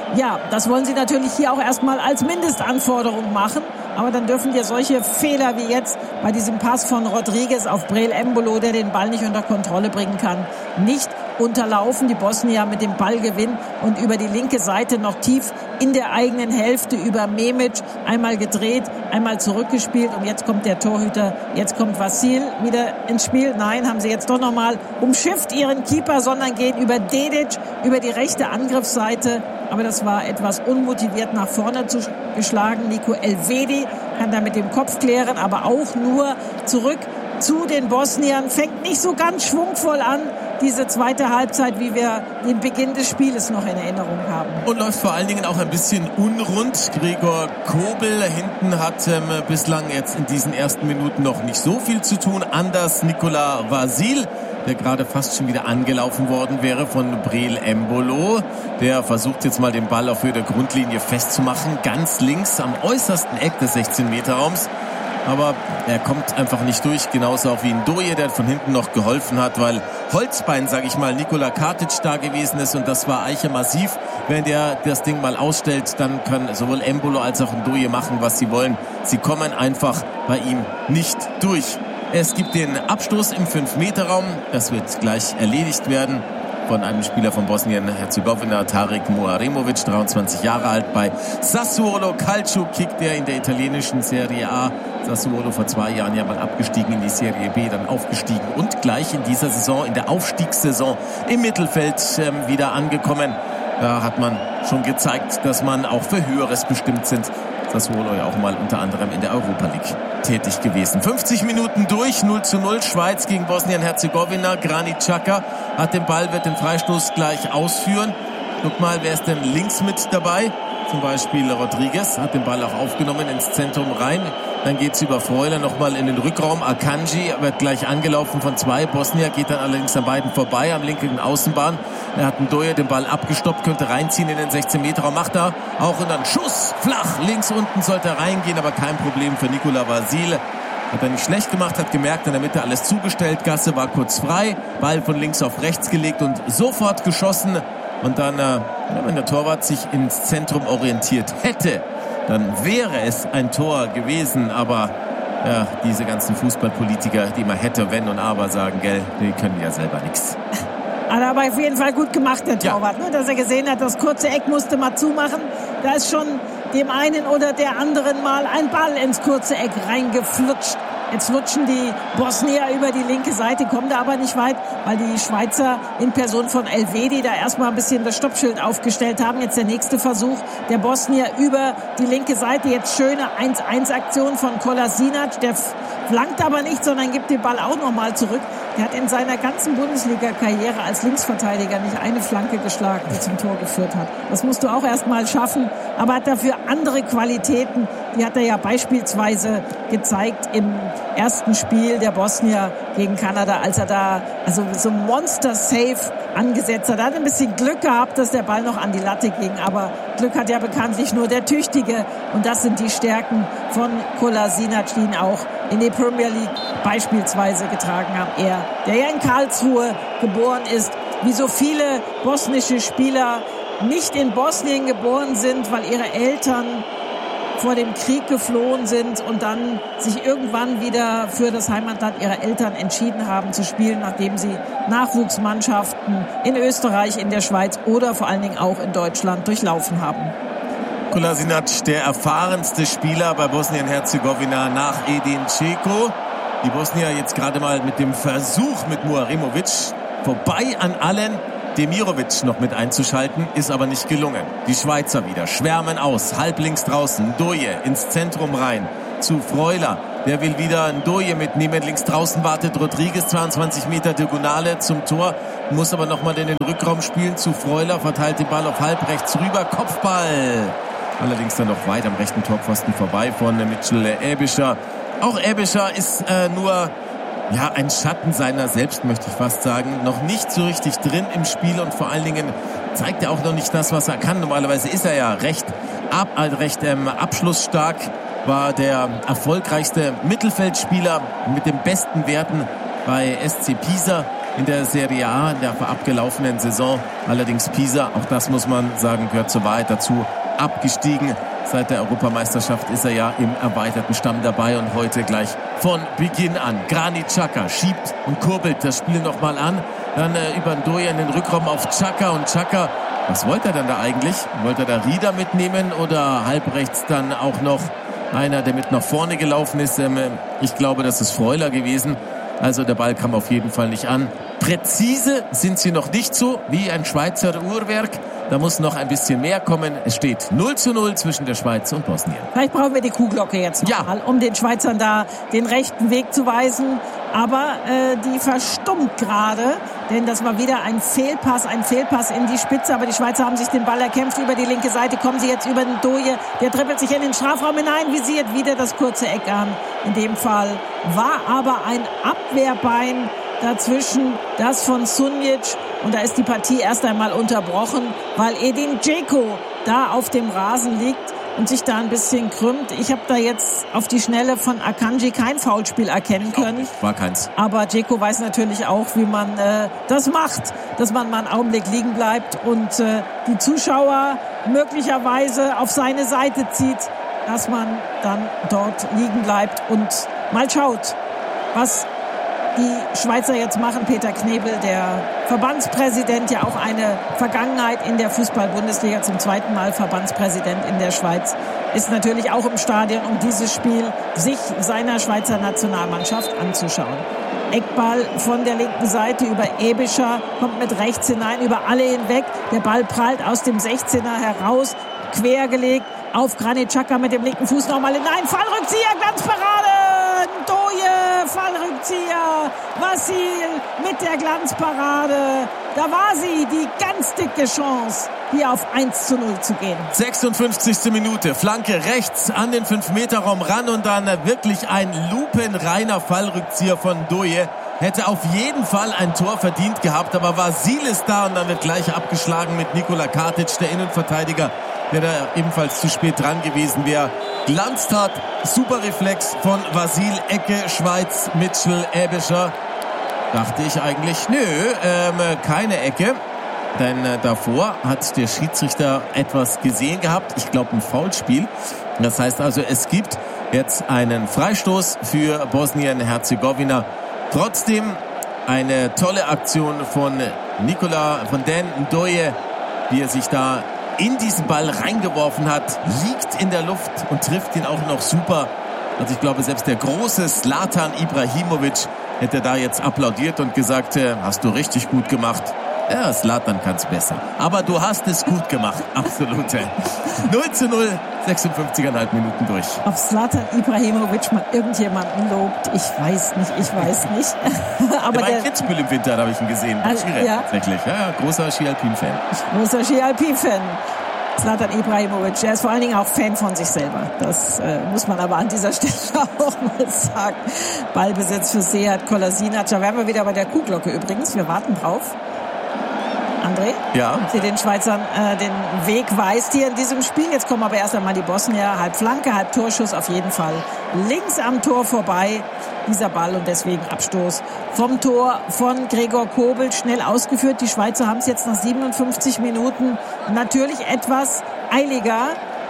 Speaker 2: das wollen sie natürlich hier auch erstmal als Mindestanforderung machen. Aber dann dürfen dir solche Fehler wie jetzt bei diesem Pass von Rodriguez auf Breel Embolo, der den Ball nicht unter Kontrolle bringen kann, nicht unterlaufen. Die Bosnier mit dem Ballgewinn und über die linke Seite noch tief in der eigenen Hälfte über Memic einmal gedreht, einmal zurückgespielt und jetzt kommt der Torhüter, jetzt kommt Vasil wieder ins Spiel. Nein, haben sie jetzt doch nochmal umschifft ihren Keeper, sondern gehen über Dedic, über die rechte Angriffsseite. Aber das war etwas unmotiviert nach vorne geschlagen. Nico Elvedi kann da mit dem Kopf klären, aber auch nur zurück zu den Bosniern. Fängt nicht so ganz schwungvoll an, diese zweite Halbzeit, wie wir den Beginn des Spieles noch in Erinnerung haben.
Speaker 1: Und läuft vor allen Dingen auch ein bisschen unrund. Gregor Kobel hinten hat bislang jetzt in diesen ersten Minuten noch nicht so viel zu tun. Anders Nikola Vasil, der gerade fast schon wieder angelaufen worden wäre von Breel Embolo. Der versucht jetzt mal den Ball auf Höhe der Grundlinie festzumachen. Ganz links am äußersten Eck des 16-Meter-Raums. Aber er kommt einfach nicht durch, genauso auch wie Ndoye, der von hinten noch geholfen hat, weil Holzbein, sage ich mal, Nikola Katic da gewesen ist und das war Eiche massiv. Wenn der das Ding mal ausstellt, dann kann sowohl Embolo als auch Ndoye machen, was sie wollen. Sie kommen einfach bei ihm nicht durch. Es gibt den Abstoß im 5-Meter-Raum, das wird gleich erledigt werden von einem Spieler von Bosnien-Herzegowina, Tarik Muaremovic, 23 Jahre alt, bei Sassuolo Calcio kickt er in der italienischen Serie A. Sassuolo vor 2 Jahren ja mal abgestiegen in die Serie B, dann aufgestiegen und gleich in dieser Saison, in der Aufstiegssaison im Mittelfeld wieder angekommen. Da hat man schon gezeigt, dass man auch für Höheres bestimmt sind. Sassuolo ja auch mal unter anderem in der Europa League tätig gewesen. 50 Minuten durch, 0:0, Schweiz gegen Bosnien-Herzegowina. Granit Xhaka hat den Ball, wird den Freistoß gleich ausführen. Guck mal, wer ist denn links mit dabei? Zum Beispiel Rodriguez hat den Ball auch aufgenommen ins Zentrum rein. Dann geht's über Freuler nochmal in den Rückraum. Akanji wird gleich angelaufen von 2. Bosnier geht dann allerdings an beiden vorbei am linken Außenbahn. Er hat Ndoye den Ball abgestoppt, könnte reinziehen in den 16-Meter-Raum. Macht er auch und dann Schuss flach. Links unten sollte er reingehen, aber kein Problem für Nikola Vasil. Hat er nicht schlecht gemacht, hat gemerkt, in der Mitte alles zugestellt. Gasse war kurz frei, Ball von links auf rechts gelegt und sofort geschossen. Und dann, wenn der Torwart sich ins Zentrum orientiert hätte, dann wäre es ein Tor gewesen. Aber ja, diese ganzen Fußballpolitiker, die immer hätte, wenn und aber sagen, gell, die können ja selber nichts.
Speaker 2: Hat er aber auf jeden Fall gut gemacht, der Torwart, ne? Dass er gesehen hat, das kurze Eck musste mal zumachen. Da ist schon dem einen oder der anderen mal ein Ball ins kurze Eck reingeflutscht. Jetzt lutschen die Bosnier über die linke Seite, kommen da aber nicht weit, weil die Schweizer in Person von Elvedi da erstmal ein bisschen das Stoppschild aufgestellt haben. Jetzt der nächste Versuch der Bosnier über die linke Seite. Jetzt schöne 1-1-Aktion von Kolasinac. Der flankt aber nicht, sondern gibt den Ball auch nochmal zurück. Der hat in seiner ganzen Bundesliga-Karriere als Linksverteidiger nicht eine Flanke geschlagen, die zum Tor geführt hat. Das musst du auch erstmal schaffen, aber hat dafür andere Qualitäten. Die hat er ja beispielsweise gezeigt im ersten Spiel der Bosnier gegen Kanada, als er da so ein Monster-Save angesetzt hat. Er hat ein bisschen Glück gehabt, dass der Ball noch an die Latte ging, aber Glück hat ja bekanntlich nur der Tüchtige und das sind die Stärken von Kolasinac, die ihn auch in die Premier League beispielsweise getragen haben. Er, der ja in Karlsruhe geboren ist, wie so viele bosnische Spieler nicht in Bosnien geboren sind, weil ihre Eltern vor dem Krieg geflohen sind und dann sich irgendwann wieder für das Heimatland ihrer Eltern entschieden haben zu spielen, nachdem sie Nachwuchsmannschaften in Österreich, in der Schweiz oder vor allen Dingen auch in Deutschland durchlaufen haben.
Speaker 1: Kolasinac, der erfahrenste Spieler bei Bosnien-Herzegowina nach Edin Dzeko. Die Bosnier jetzt gerade mal mit dem Versuch mit Muaremovic vorbei an allen Demirovic noch mit einzuschalten, ist aber nicht gelungen. Die Schweizer wieder schwärmen aus, halblinks draußen, Ndoye ins Zentrum rein, zu Freuler. Der will wieder Ndoye mitnehmen, links draußen wartet Rodriguez, 22 Meter Diagonale zum Tor, muss aber nochmal in den Rückraum spielen, zu Freuler, verteilt den Ball auf halb rechts rüber, Kopfball. Allerdings dann noch weit am rechten Torpfosten vorbei von Mitchell Ebischer. Auch Ebischer ist nur ein Schatten seiner selbst, möchte ich fast sagen. Noch nicht so richtig drin im Spiel und vor allen Dingen zeigt er auch noch nicht das, was er kann. Normalerweise ist er ja recht abschlussstark, war der erfolgreichste Mittelfeldspieler mit den besten Werten bei SC Pisa in der Serie A in der abgelaufenen Saison. Allerdings Pisa, auch das muss man sagen, gehört zur Wahrheit dazu, abgestiegen. Seit der Europameisterschaft ist er ja im erweiterten Stamm dabei und heute gleich von Beginn an. Granit Xhaka schiebt und kurbelt das Spiel nochmal an. Dann über Ndoye in den Rückraum auf Xhaka und Xhaka. Was wollte er denn da eigentlich? Wollte er da Rieder mitnehmen oder halbrechts dann auch noch einer, der mit nach vorne gelaufen ist? Ich glaube, das ist Freuler gewesen. Also der Ball kam auf jeden Fall nicht an. Präzise sind sie noch nicht so wie ein Schweizer Uhrwerk. Da muss noch ein bisschen mehr kommen. Es steht 0:0 zwischen der Schweiz und Bosnien.
Speaker 2: Vielleicht brauchen wir die Kuhglocke jetzt nochmal, um den Schweizern da den rechten Weg zu weisen. Aber die verstummt gerade, denn das war wieder ein Fehlpass in die Spitze. Aber die Schweizer haben sich den Ball erkämpft über die linke Seite. Kommen sie jetzt über den Ndoye. Der trippelt sich in den Strafraum hinein, visiert wieder das kurze Eck an. In dem Fall war aber ein Abwehrbein dazwischen, das von Sunjic. Und da ist die Partie erst einmal unterbrochen, weil Edin Dzeko da auf dem Rasen liegt und sich da ein bisschen krümmt. Ich habe da jetzt auf die Schnelle von Akanji kein Foulspiel erkennen können.
Speaker 1: War keins.
Speaker 2: Aber Dzeko weiß natürlich auch, wie man das macht, dass man mal einen Augenblick liegen bleibt und die Zuschauer möglicherweise auf seine Seite zieht, dass man dann dort liegen bleibt und mal schaut, was die Schweizer jetzt machen. Peter Knebel, der Verbandspräsident, ja auch eine Vergangenheit in der Fußball-Bundesliga, zum zweiten Mal Verbandspräsident in der Schweiz, ist natürlich auch im Stadion, um dieses Spiel sich seiner Schweizer Nationalmannschaft anzuschauen. Eckball von der linken Seite über Ebischer, kommt mit rechts hinein, über alle hinweg. Der Ball prallt aus dem 16er heraus, quergelegt auf Granit Xhaka mit dem linken Fuß nochmal hinein. Fallrückzieher, Glanzparade! Ndoye, Fallrückzieher, Vasil mit der Glanzparade. Da war sie, die ganz dicke Chance, hier auf 1:0 zu gehen.
Speaker 1: 56. Minute, Flanke rechts an den 5-Meter-Raum ran und dann wirklich ein lupenreiner Fallrückzieher von Ndoye. Hätte auf jeden Fall ein Tor verdient gehabt, aber Vasil ist da und dann wird gleich abgeschlagen mit Nikola Katic, der Innenverteidiger, der da ebenfalls zu spät dran gewesen wäre. Glanztat, super Reflex von Vasil, Ecke, Schweiz, Mitchell Ebischer. Dachte ich eigentlich, keine Ecke. Denn davor hat der Schiedsrichter etwas gesehen gehabt. Ich glaube, ein Foulspiel. Das heißt also, es gibt jetzt einen Freistoß für Bosnien-Herzegowina. Trotzdem eine tolle Aktion von Dan Ndoye, wie er sich da in diesen Ball reingeworfen hat, liegt in der Luft und trifft ihn auch noch super. Also ich glaube, selbst der große Zlatan Ibrahimovic hätte da jetzt applaudiert und gesagt, hast du richtig gut gemacht. Ja, Zlatan kann's besser. Aber du hast es gut gemacht. Absolut. 0:0, 56,5 Minuten durch.
Speaker 2: Ob Zlatan Ibrahimovic mal irgendjemanden lobt, ich weiß nicht. Aber
Speaker 1: der war in Kitzbühel im Winter, da habe ich ihn gesehen.
Speaker 2: Ja.
Speaker 1: Tatsächlich. Ja, großer Ski-Alpin-Fan.
Speaker 2: Großer Ski-Alpin-Fan. Zlatan Ibrahimovic, der ist vor allen Dingen auch Fan von sich selber. Das muss man aber an dieser Stelle auch mal sagen. Ballbesitz für Sead Kolasinac. Da wären wir wieder bei der Kuhglocke übrigens. Wir warten drauf. André,
Speaker 1: ja.
Speaker 2: Sie den Schweizern den Weg weist hier in diesem Spiel. Jetzt kommen aber erst einmal die Bosnier. Halb Flanke, halb Torschuss auf jeden Fall. Links am Tor vorbei dieser Ball und deswegen Abstoß vom Tor von Gregor Kobel. Schnell ausgeführt. Die Schweizer haben es jetzt nach 57 Minuten natürlich etwas eiliger.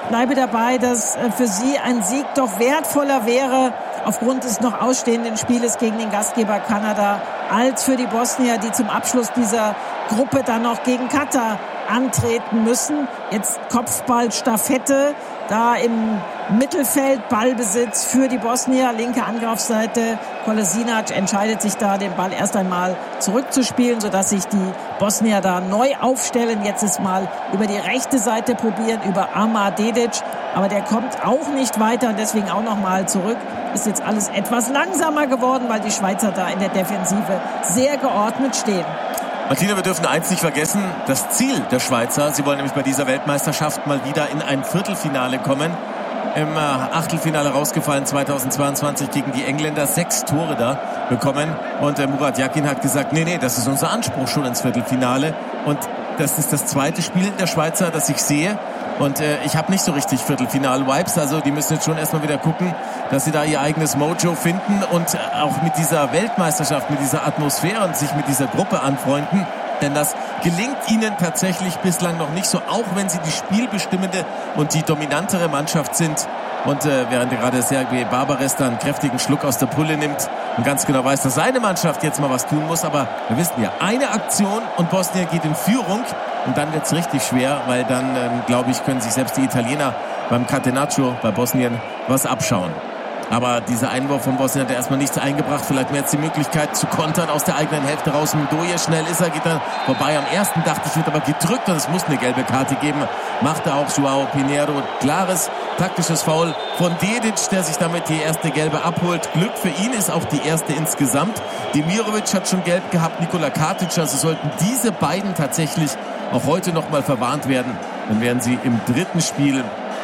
Speaker 2: bleibe dabei, dass für sie ein Sieg doch wertvoller wäre aufgrund des noch ausstehenden Spieles gegen den Gastgeber Kanada als für die Bosnier, die zum Abschluss dieser Gruppe dann noch gegen Katar antreten müssen. Jetzt Kopfballstaffette, da im Mittelfeld Ballbesitz für die Bosnier, linke Angriffsseite. Kolasinac entscheidet sich da, den Ball erst einmal zurückzuspielen, sodass sich die Bosnier da neu aufstellen. Jetzt ist mal über die rechte Seite probieren, über Amar Dedic. Aber der kommt auch nicht weiter und deswegen auch nochmal zurück. Ist jetzt alles etwas langsamer geworden, weil die Schweizer da in der Defensive sehr geordnet stehen.
Speaker 1: Martina, wir dürfen eins nicht vergessen, das Ziel der Schweizer, sie wollen nämlich bei dieser Weltmeisterschaft mal wieder in ein Viertelfinale kommen. Im Achtelfinale rausgefallen 2022 gegen die Engländer, 6 Tore da bekommen. Und Murat Yakin hat gesagt, nee, das ist unser Anspruch schon ins Viertelfinale. Und das ist das zweite Spiel der Schweizer, das ich sehe. Und ich habe nicht so richtig Viertelfinal-Vibes. Also die müssen jetzt schon erstmal wieder gucken, dass sie da ihr eigenes Mojo finden und auch mit dieser Weltmeisterschaft, mit dieser Atmosphäre und sich mit dieser Gruppe anfreunden. Denn das gelingt ihnen tatsächlich bislang noch nicht so, auch wenn sie die spielbestimmende und die dominantere Mannschaft sind. Und während gerade Sergej Barbares dann einen kräftigen Schluck aus der Pulle nimmt und ganz genau weiß, dass seine Mannschaft jetzt mal was tun muss. Aber wir wissen ja, eine Aktion und Bosnien geht in Führung. Und dann wird's richtig schwer, weil dann, glaube ich, können sich selbst die Italiener beim Catenaccio bei Bosnien was abschauen. Aber dieser Einwurf von Bosnien hat er erstmal nichts eingebracht. Vielleicht mehr jetzt die Möglichkeit zu kontern aus der eigenen Hälfte raus. Ndoye, schnell ist er, geht dann vorbei. Am ersten dachte ich, wird aber gedrückt und es muss eine gelbe Karte geben. Macht er auch Joao Pinheiro. Klares taktisches Foul von Dedic, der sich damit die erste gelbe abholt. Glück für ihn ist auch die erste insgesamt. Demirovic hat schon gelb gehabt, Nikola Katic. Also sollten diese beiden tatsächlich auch heute nochmal verwarnt werden, dann wären sie im dritten Spiel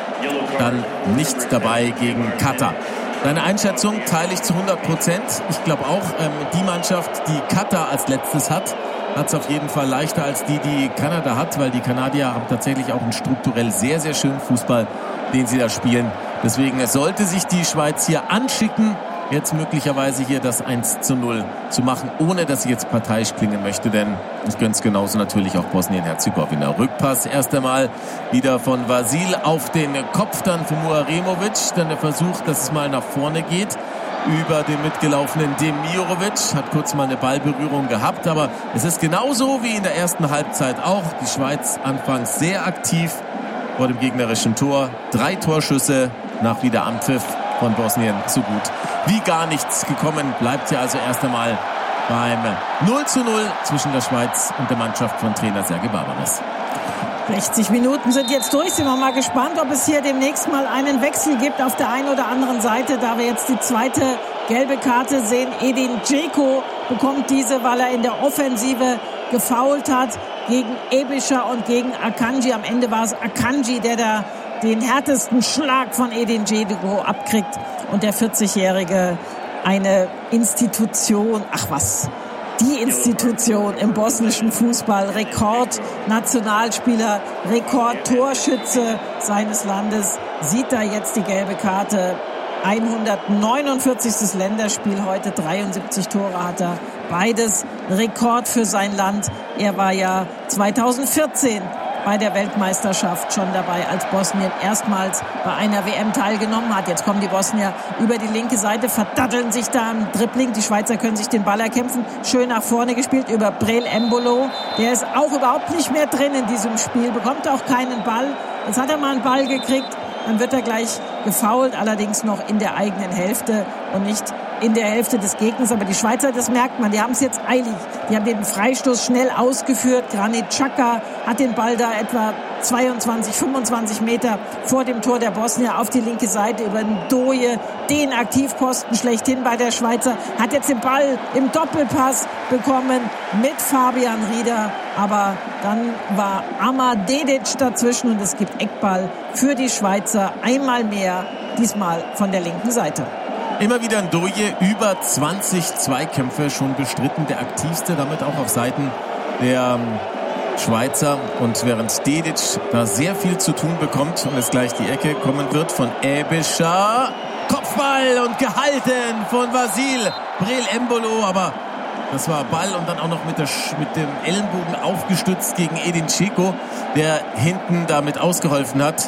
Speaker 1: dann nicht dabei gegen Katar. Deine Einschätzung teile ich zu 100%. Ich glaube auch, die Mannschaft, die Katar als letztes hat es auf jeden Fall leichter als die Kanada hat, weil die Kanadier haben tatsächlich auch einen strukturell sehr, sehr schönen Fußball, den sie da spielen. Deswegen sollte sich die Schweiz hier anschicken, jetzt möglicherweise hier das 1:0 zu machen, ohne dass ich jetzt parteiisch klingen möchte, denn ich gönne es genauso natürlich auch Bosnien-Herzegowina. Rückpass erst einmal wieder von Vasil auf den Kopf, dann von Muaremovic, dann der Versuch, dass es mal nach vorne geht über den mitgelaufenen Demirovic, hat kurz mal eine Ballberührung gehabt, aber es ist genauso wie in der ersten Halbzeit auch. Die Schweiz anfangs sehr aktiv vor dem gegnerischen Tor, 3 Torschüsse nach Wiederanpfiff von Bosnien zu gut wie gar nichts gekommen, bleibt ja also erst einmal beim 0:0 zwischen der Schweiz und der Mannschaft von Trainer Sergej Barbares.
Speaker 2: 60 Minuten sind jetzt durch. Sind wir mal gespannt, ob es hier demnächst mal einen Wechsel gibt auf der einen oder anderen Seite. Da wir jetzt die zweite gelbe Karte sehen. Edin Dzeko bekommt diese, weil er in der Offensive gefoult hat gegen Ebischer und gegen Akanji. Am Ende war es Akanji, der da den härtesten Schlag von Edin Dzeko abkriegt. Und der 40-Jährige, eine Institution, die Institution im bosnischen Fußball, Rekordnationalspieler, Rekordtorschütze seines Landes, sieht da jetzt die gelbe Karte. 149. Länderspiel heute, 73 Tore hat er. Beides Rekord für sein Land. Er war ja 2014 bei der Weltmeisterschaft schon dabei, als Bosnien erstmals bei einer WM teilgenommen hat. Jetzt kommen die Bosnier über die linke Seite, verdatteln sich da im Dribbling. Die Schweizer können sich den Ball erkämpfen. Schön nach vorne gespielt über Breel Embolo. Der ist auch überhaupt nicht mehr drin in diesem Spiel, bekommt auch keinen Ball. Jetzt hat er mal einen Ball gekriegt, dann wird er gleich gefoult, allerdings noch in der eigenen Hälfte und nicht in der Hälfte des Gegners. Aber die Schweizer, das merkt man, die haben es jetzt eilig. Die haben den Freistoß schnell ausgeführt. Granit Xhaka hat den Ball da etwa 22, 25 Meter vor dem Tor der Bosnier auf die linke Seite über Ndoye, den Aktivposten schlechthin bei der Schweizer. Hat jetzt den Ball im Doppelpass bekommen mit Fabian Rieder. Aber dann war Amar Dedic dazwischen und es gibt Eckball für die Schweizer. Einmal mehr, diesmal von der linken Seite.
Speaker 1: Immer wieder Ndoye, über 20 Zweikämpfe schon bestritten, der aktivste, damit auch auf Seiten der Schweizer. Und während Dedic da sehr viel zu tun bekommt und es gleich die Ecke kommen wird von Ebischer, Kopfball und gehalten von Vasil Breel Embolo, aber das war Ball und dann auch noch mit dem Ellenbogen aufgestützt gegen Edin Dzeko, der hinten damit ausgeholfen hat.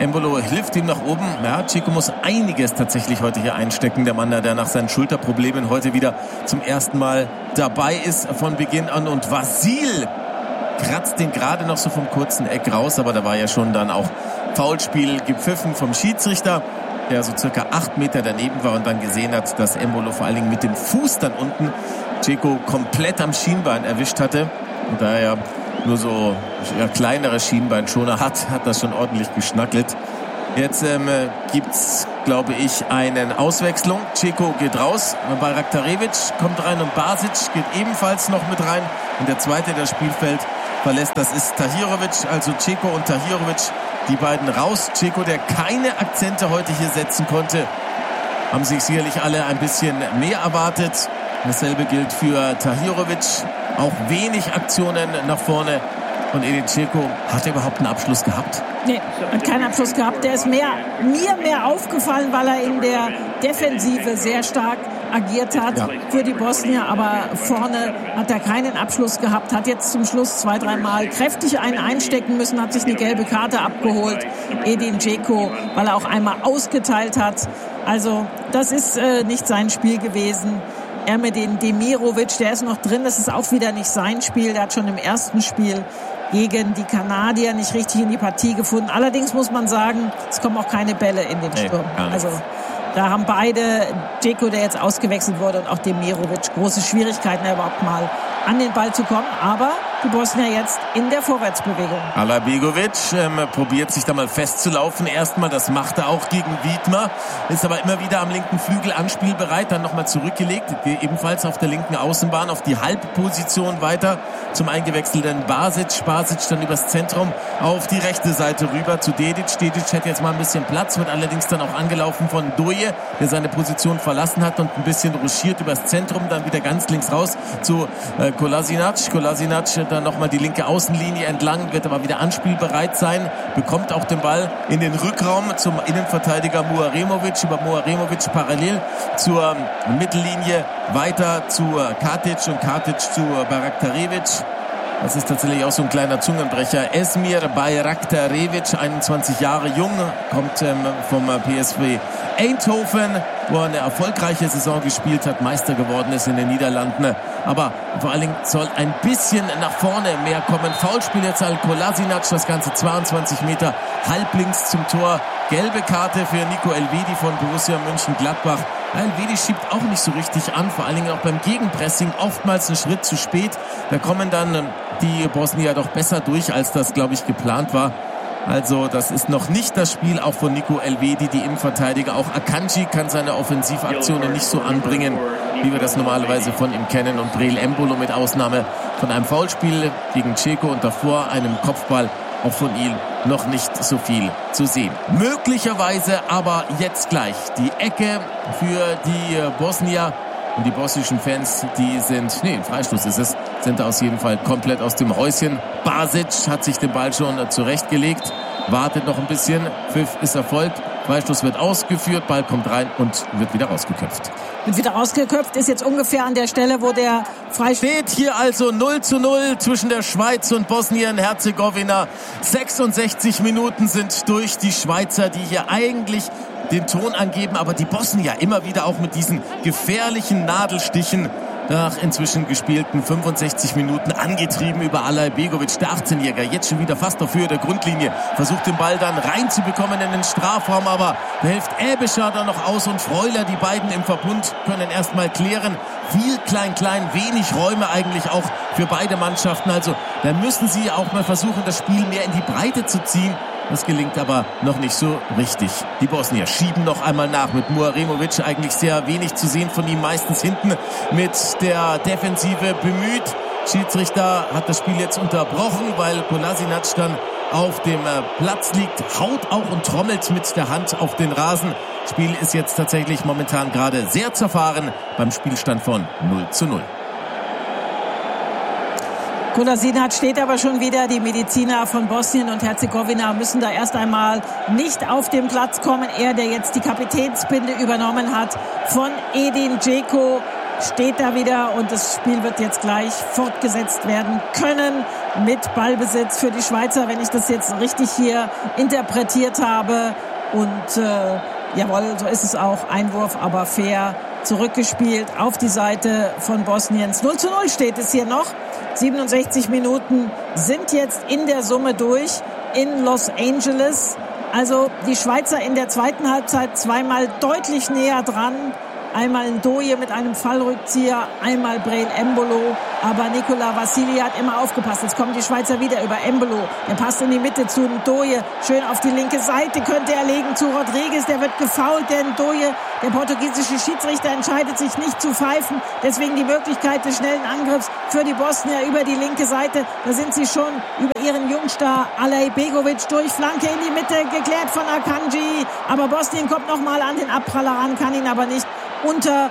Speaker 1: Embolo hilft ihm nach oben. Ja, Dzeko muss einiges tatsächlich heute hier einstecken. Der Mann, der nach seinen Schulterproblemen heute wieder zum ersten Mal dabei ist von Beginn an. Und Vasil kratzt den gerade noch so vom kurzen Eck raus. Aber da war ja schon dann auch Foulspiel gepfiffen vom Schiedsrichter, der so circa 8 Meter daneben war und dann gesehen hat, dass Embolo vor allen Dingen mit dem Fuß dann unten Dzeko komplett am Schienbein erwischt hatte. Und da er nur so kleinere Schienbeinschoner hat das schon ordentlich geschnackelt. Jetzt gibt's, glaube ich, eine Auswechslung. Dzeko geht raus, Bayraktarevic kommt rein und Basic geht ebenfalls noch mit rein. Und der zweite, der Spielfeld verlässt, das ist Tahirovic, also Dzeko und Tahirovic, die beiden raus. Dzeko, der keine Akzente heute hier setzen konnte, haben sich sicherlich alle ein bisschen mehr erwartet. Dasselbe gilt für Tahirovic, auch wenig Aktionen nach vorne. Und Edin Dzeko, hat er überhaupt einen Abschluss gehabt?
Speaker 2: Nee, hat keinen Abschluss gehabt. Der ist mir mehr aufgefallen, weil er in der Defensive sehr stark agiert hat für die Bosnier. Aber vorne hat er keinen Abschluss gehabt. Hat jetzt zum Schluss 2-3 Mal kräftig einen einstecken müssen, hat sich eine gelbe Karte abgeholt. Edin Dzeko, weil er auch einmal ausgeteilt hat. Also das ist nicht sein Spiel gewesen. Ermedin Demirovic, der ist noch drin. Das ist auch wieder nicht sein Spiel. Der hat schon im ersten Spiel gegen die Kanadier nicht richtig in die Partie gefunden. Allerdings muss man sagen, es kommen auch keine Bälle in den Sturm. Also da haben beide, Dzeko, der jetzt ausgewechselt wurde, und auch Demirovic, große Schwierigkeiten, überhaupt mal an den Ball zu kommen. Aber die Bosnier jetzt in der Vorwärtsbewegung.
Speaker 1: Alabegovic probiert sich da mal festzulaufen. Erstmal, das macht er auch gegen Wiedmer. Ist aber immer wieder am linken Flügel anspielbereit. Dann nochmal zurückgelegt. Ebenfalls auf der linken Außenbahn auf die Halbposition weiter zum eingewechselten Basic. Basic dann übers Zentrum auf die rechte Seite rüber zu Dedic. Dedic hätte jetzt mal ein bisschen Platz, wird allerdings dann auch angelaufen von Doje, der seine Position verlassen hat und ein bisschen ruschiert übers Zentrum. Dann wieder ganz links raus zu Kolasinac. Kolasinac dann nochmal die linke Außenlinie entlang, wird aber wieder anspielbereit sein, bekommt auch den Ball in den Rückraum zum Innenverteidiger Muaremovic, über Muaremovic parallel zur Mittellinie weiter zu Katic und Katic zu Bayraktarevic. Das ist tatsächlich auch so ein kleiner Zungenbrecher. Esmir Bayraktarevic, 21 Jahre jung, kommt vom PSV Eindhoven, wo er eine erfolgreiche Saison gespielt hat, Meister geworden ist in den Niederlanden. Aber vor allen Dingen soll ein bisschen nach vorne mehr kommen. Foulspiel jetzt an Kolasinac, das Ganze 22 Meter halblinks zum Tor. Gelbe Karte für Nico Elvedi von Borussia Mönchengladbach. Elvedi schiebt auch nicht so richtig an, vor allen Dingen auch beim Gegenpressing oftmals einen Schritt zu spät. Da kommen dann die Bosnier doch besser durch, als das, glaube ich, geplant war. Also das ist noch nicht das Spiel auch von Nico Elvedi, die Innenverteidiger. Auch Akanji kann seine Offensivaktionen nicht so anbringen, wie wir das normalerweise von ihm kennen. Und Breel Embolo mit Ausnahme von einem Foulspiel gegen Dzeko und davor einem Kopfball auch von ihm noch nicht so viel zu sehen. Möglicherweise aber jetzt gleich die Ecke für die Bosnier. Und die bosnischen Fans, die sind, Freistoß ist es, sind aus jeden Fall komplett aus dem Häuschen. Basic hat sich den Ball schon zurechtgelegt, wartet noch ein bisschen, Pfiff ist erfolgt, Freistoß wird ausgeführt, Ball kommt rein und wird wieder rausgeköpft.
Speaker 2: Wird wieder rausgeköpft, ist jetzt ungefähr an der Stelle, wo der Freistoß...
Speaker 1: Steht hier also 0:0 zwischen der Schweiz und Bosnien-Herzegowina. 66 Minuten sind durch, die Schweizer, die hier eigentlich den Ton angeben, aber die Bosnier immer wieder auch mit diesen gefährlichen Nadelstichen nach inzwischen gespielten 65 Minuten angetrieben über Alabegovic, der 18-Jähriger, jetzt schon wieder fast auf Höhe der Grundlinie, versucht den Ball dann reinzubekommen in den Strafraum, aber da hilft Ebescher dann noch aus und Freuler, die beiden im Verbund können erstmal klären. Viel klein, wenig Räume eigentlich auch für beide Mannschaften, also da müssen sie auch mal versuchen, das Spiel mehr in die Breite zu ziehen. Das gelingt aber noch nicht so richtig. Die Bosnier schieben noch einmal nach mit Muaremovic. Eigentlich sehr wenig zu sehen von ihm, meistens hinten mit der Defensive bemüht. Schiedsrichter hat das Spiel jetzt unterbrochen, weil Kolasinac dann auf dem Platz liegt, haut auch und trommelt mit der Hand auf den Rasen. Spiel ist jetzt tatsächlich momentan gerade sehr zerfahren beim Spielstand von 0:0.
Speaker 2: Kolasinac steht aber schon wieder. Die Mediziner von Bosnien und Herzegowina müssen da erst einmal nicht auf den Platz kommen. Er, der jetzt die Kapitänsbinde übernommen hat von Edin Dzeko, steht da wieder und das Spiel wird jetzt gleich fortgesetzt werden können. mit Ballbesitz für die Schweizer, wenn ich das jetzt richtig hier interpretiert habe. Und jawohl, so ist es auch. Einwurf, aber fair zurückgespielt auf die Seite von Bosniens. 0:0 steht es hier noch. 67 Minuten sind jetzt in der Summe durch in Los Angeles. Also die Schweizer in der zweiten Halbzeit zweimal deutlich näher dran. Einmal Ndoye mit einem Fallrückzieher, einmal Breel Embolo. Aber Nicola Vassili hat immer aufgepasst. Jetzt kommen die Schweizer wieder über Embolo. Der passt in die Mitte zu Ndoye. Schön auf die linke Seite könnte er legen zu Rodriguez. Der wird gefoult, der Ndoye. Der portugiesische Schiedsrichter entscheidet sich nicht zu pfeifen. Deswegen die Möglichkeit des schnellen Angriffs für die Bosnier über die linke Seite. Da sind sie schon über ihren Jungstar Alej Begovic durch. Flanke in die Mitte, geklärt von Akanji. Aber Bosnien kommt nochmal an den Abpraller ran, kann ihn aber nicht unter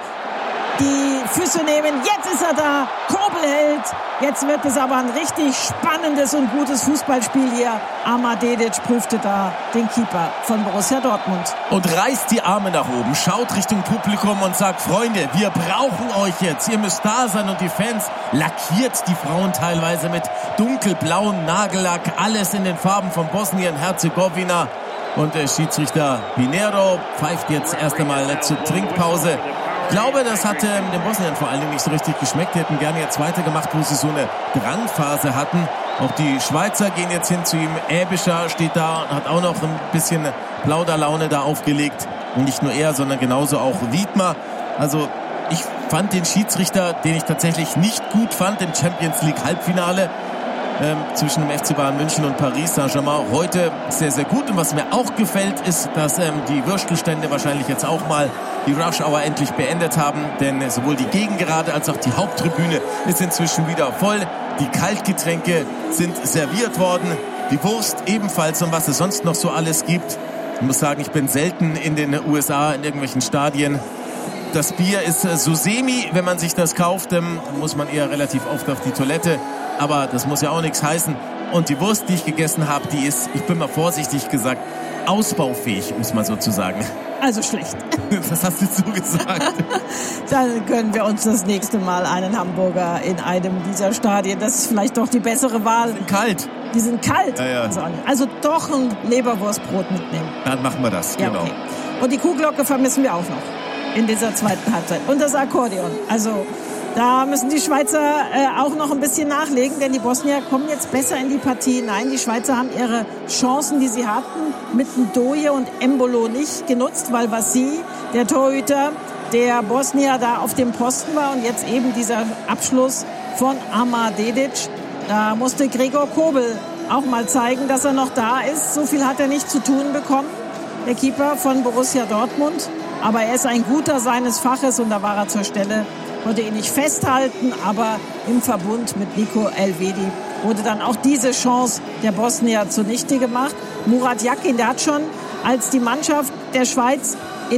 Speaker 2: die Füße nehmen. Jetzt ist er da. Kobel hält. Jetzt wird es aber ein richtig spannendes und gutes Fußballspiel hier. Amar Dedic prüfte da den Keeper von Borussia Dortmund.
Speaker 1: Und reißt die Arme nach oben, schaut Richtung Publikum und sagt, Freunde, wir brauchen euch jetzt. Ihr müsst da sein. Und die Fans lackiert die Frauen teilweise mit dunkelblauem Nagellack. Alles in den Farben von Bosnien-Herzegowina. Und der Schiedsrichter Pinero pfeift jetzt erst einmal zur Trinkpause. Ich glaube, das hat den Bosniern vor allen Dingen nicht so richtig geschmeckt. Die hätten gerne jetzt weitergemacht, wo sie so eine Drangphase hatten. Auch die Schweizer gehen jetzt hin zu ihm. Äbischer steht da und hat auch noch ein bisschen Plauderlaune da aufgelegt. Und nicht nur er, sondern genauso auch Wiedmer. Also ich fand den Schiedsrichter, den ich tatsächlich nicht gut fand im Champions League Halbfinale, zwischen dem FC Bayern München und Paris Saint-Germain heute sehr, sehr gut. Und was mir auch gefällt, ist, dass die Würstelstände wahrscheinlich jetzt auch mal die Rush Hour endlich beendet haben. Denn sowohl die Gegengerade als auch die Haupttribüne ist inzwischen wieder voll. Die Kaltgetränke sind serviert worden. Die Wurst ebenfalls und was es sonst noch so alles gibt. Ich muss sagen, ich bin selten in den USA in irgendwelchen Stadien. Das Bier ist so semi, wenn man sich das kauft, muss man eher relativ oft auf die Toilette. Aber das muss ja auch nichts heißen. Und die Wurst, die ich gegessen habe, die ist, ich bin mal vorsichtig gesagt, ausbaufähig, muss man sozusagen.
Speaker 2: Also schlecht.
Speaker 1: Das hast du so gesagt.
Speaker 2: Dann können wir uns das nächste Mal einen Hamburger in einem dieser Stadien, das ist vielleicht doch die bessere Wahl.
Speaker 1: Die sind kalt.
Speaker 2: Die sind kalt.
Speaker 1: Ja.
Speaker 2: Also doch ein Leberwurstbrot mitnehmen.
Speaker 1: Dann machen wir das,
Speaker 2: ja,
Speaker 1: genau.
Speaker 2: Okay. Und die Kuhglocke vermissen wir auch noch in dieser zweiten Halbzeit. Und das Akkordeon. Also da müssen die Schweizer auch noch ein bisschen nachlegen, denn die Bosnier kommen jetzt besser in die Partie hinein. Die Schweizer haben ihre Chancen, die sie hatten, mit Ndoye und Embolo nicht genutzt, weil Vassi, der Torhüter der Bosnier, da auf dem Posten war. Und jetzt eben dieser Abschluss von Amar Dedic. Da musste Gregor Kobel auch mal zeigen, dass er noch da ist. So viel hat er nicht zu tun bekommen, der Keeper von Borussia Dortmund. Aber er ist ein guter seines Faches und da war er zur Stelle. Konnte ihn nicht festhalten, aber im Verbund mit Nico Elvedi wurde dann auch diese Chance der Bosnier zunichte gemacht. Murat Yakin, der hat schon, als die Mannschaft der Schweiz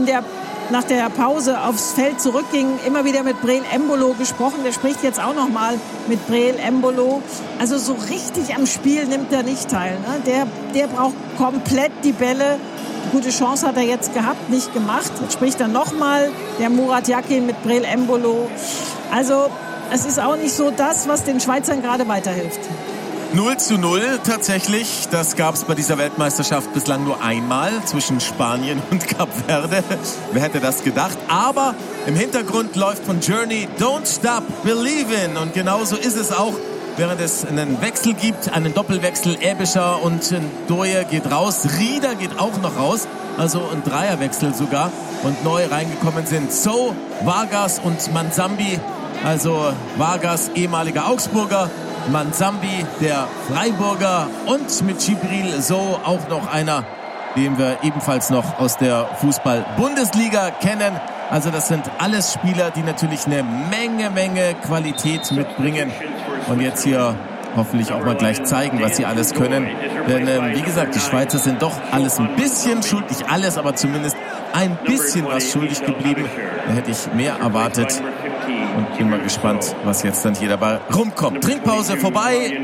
Speaker 2: nach der Pause aufs Feld zurückging, immer wieder mit Breel Embolo gesprochen. Der spricht jetzt auch noch mal mit Breel Embolo. Also so richtig am Spiel nimmt er nicht teil. Ne? Der braucht komplett die Bälle. Gute Chance hat er jetzt gehabt, nicht gemacht. Jetzt spricht er nochmal der Murat Yakin mit Breel Embolo. Also es ist auch nicht so das, was den Schweizern gerade weiterhilft.
Speaker 1: 0:0 tatsächlich. Das gab es bei dieser Weltmeisterschaft bislang nur einmal zwischen Spanien und Kap Verde. Wer hätte das gedacht? Aber im Hintergrund läuft von Journey Don't Stop Believin'. Und genauso ist es auch. Während es einen Wechsel gibt, einen Doppelwechsel, Äbischer und Ndoye geht raus, Rieder geht auch noch raus, also ein Dreierwechsel sogar. Und neu reingekommen sind So, Vargas und Manzambi, also Vargas, ehemaliger Augsburger, Manzambi, der Freiburger und mit Djibril So auch noch einer, den wir ebenfalls noch aus der Fußball-Bundesliga kennen. Also das sind alles Spieler, die natürlich eine Menge Qualität mitbringen. Und jetzt hier hoffentlich auch mal gleich zeigen, was sie alles können. Denn wie gesagt, die Schweizer sind doch alles ein bisschen schuld, nicht alles, aber zumindest ein bisschen was schuldig geblieben. Da hätte ich mehr erwartet. und bin mal gespannt, was jetzt dann hier dabei rumkommt. Trinkpause vorbei,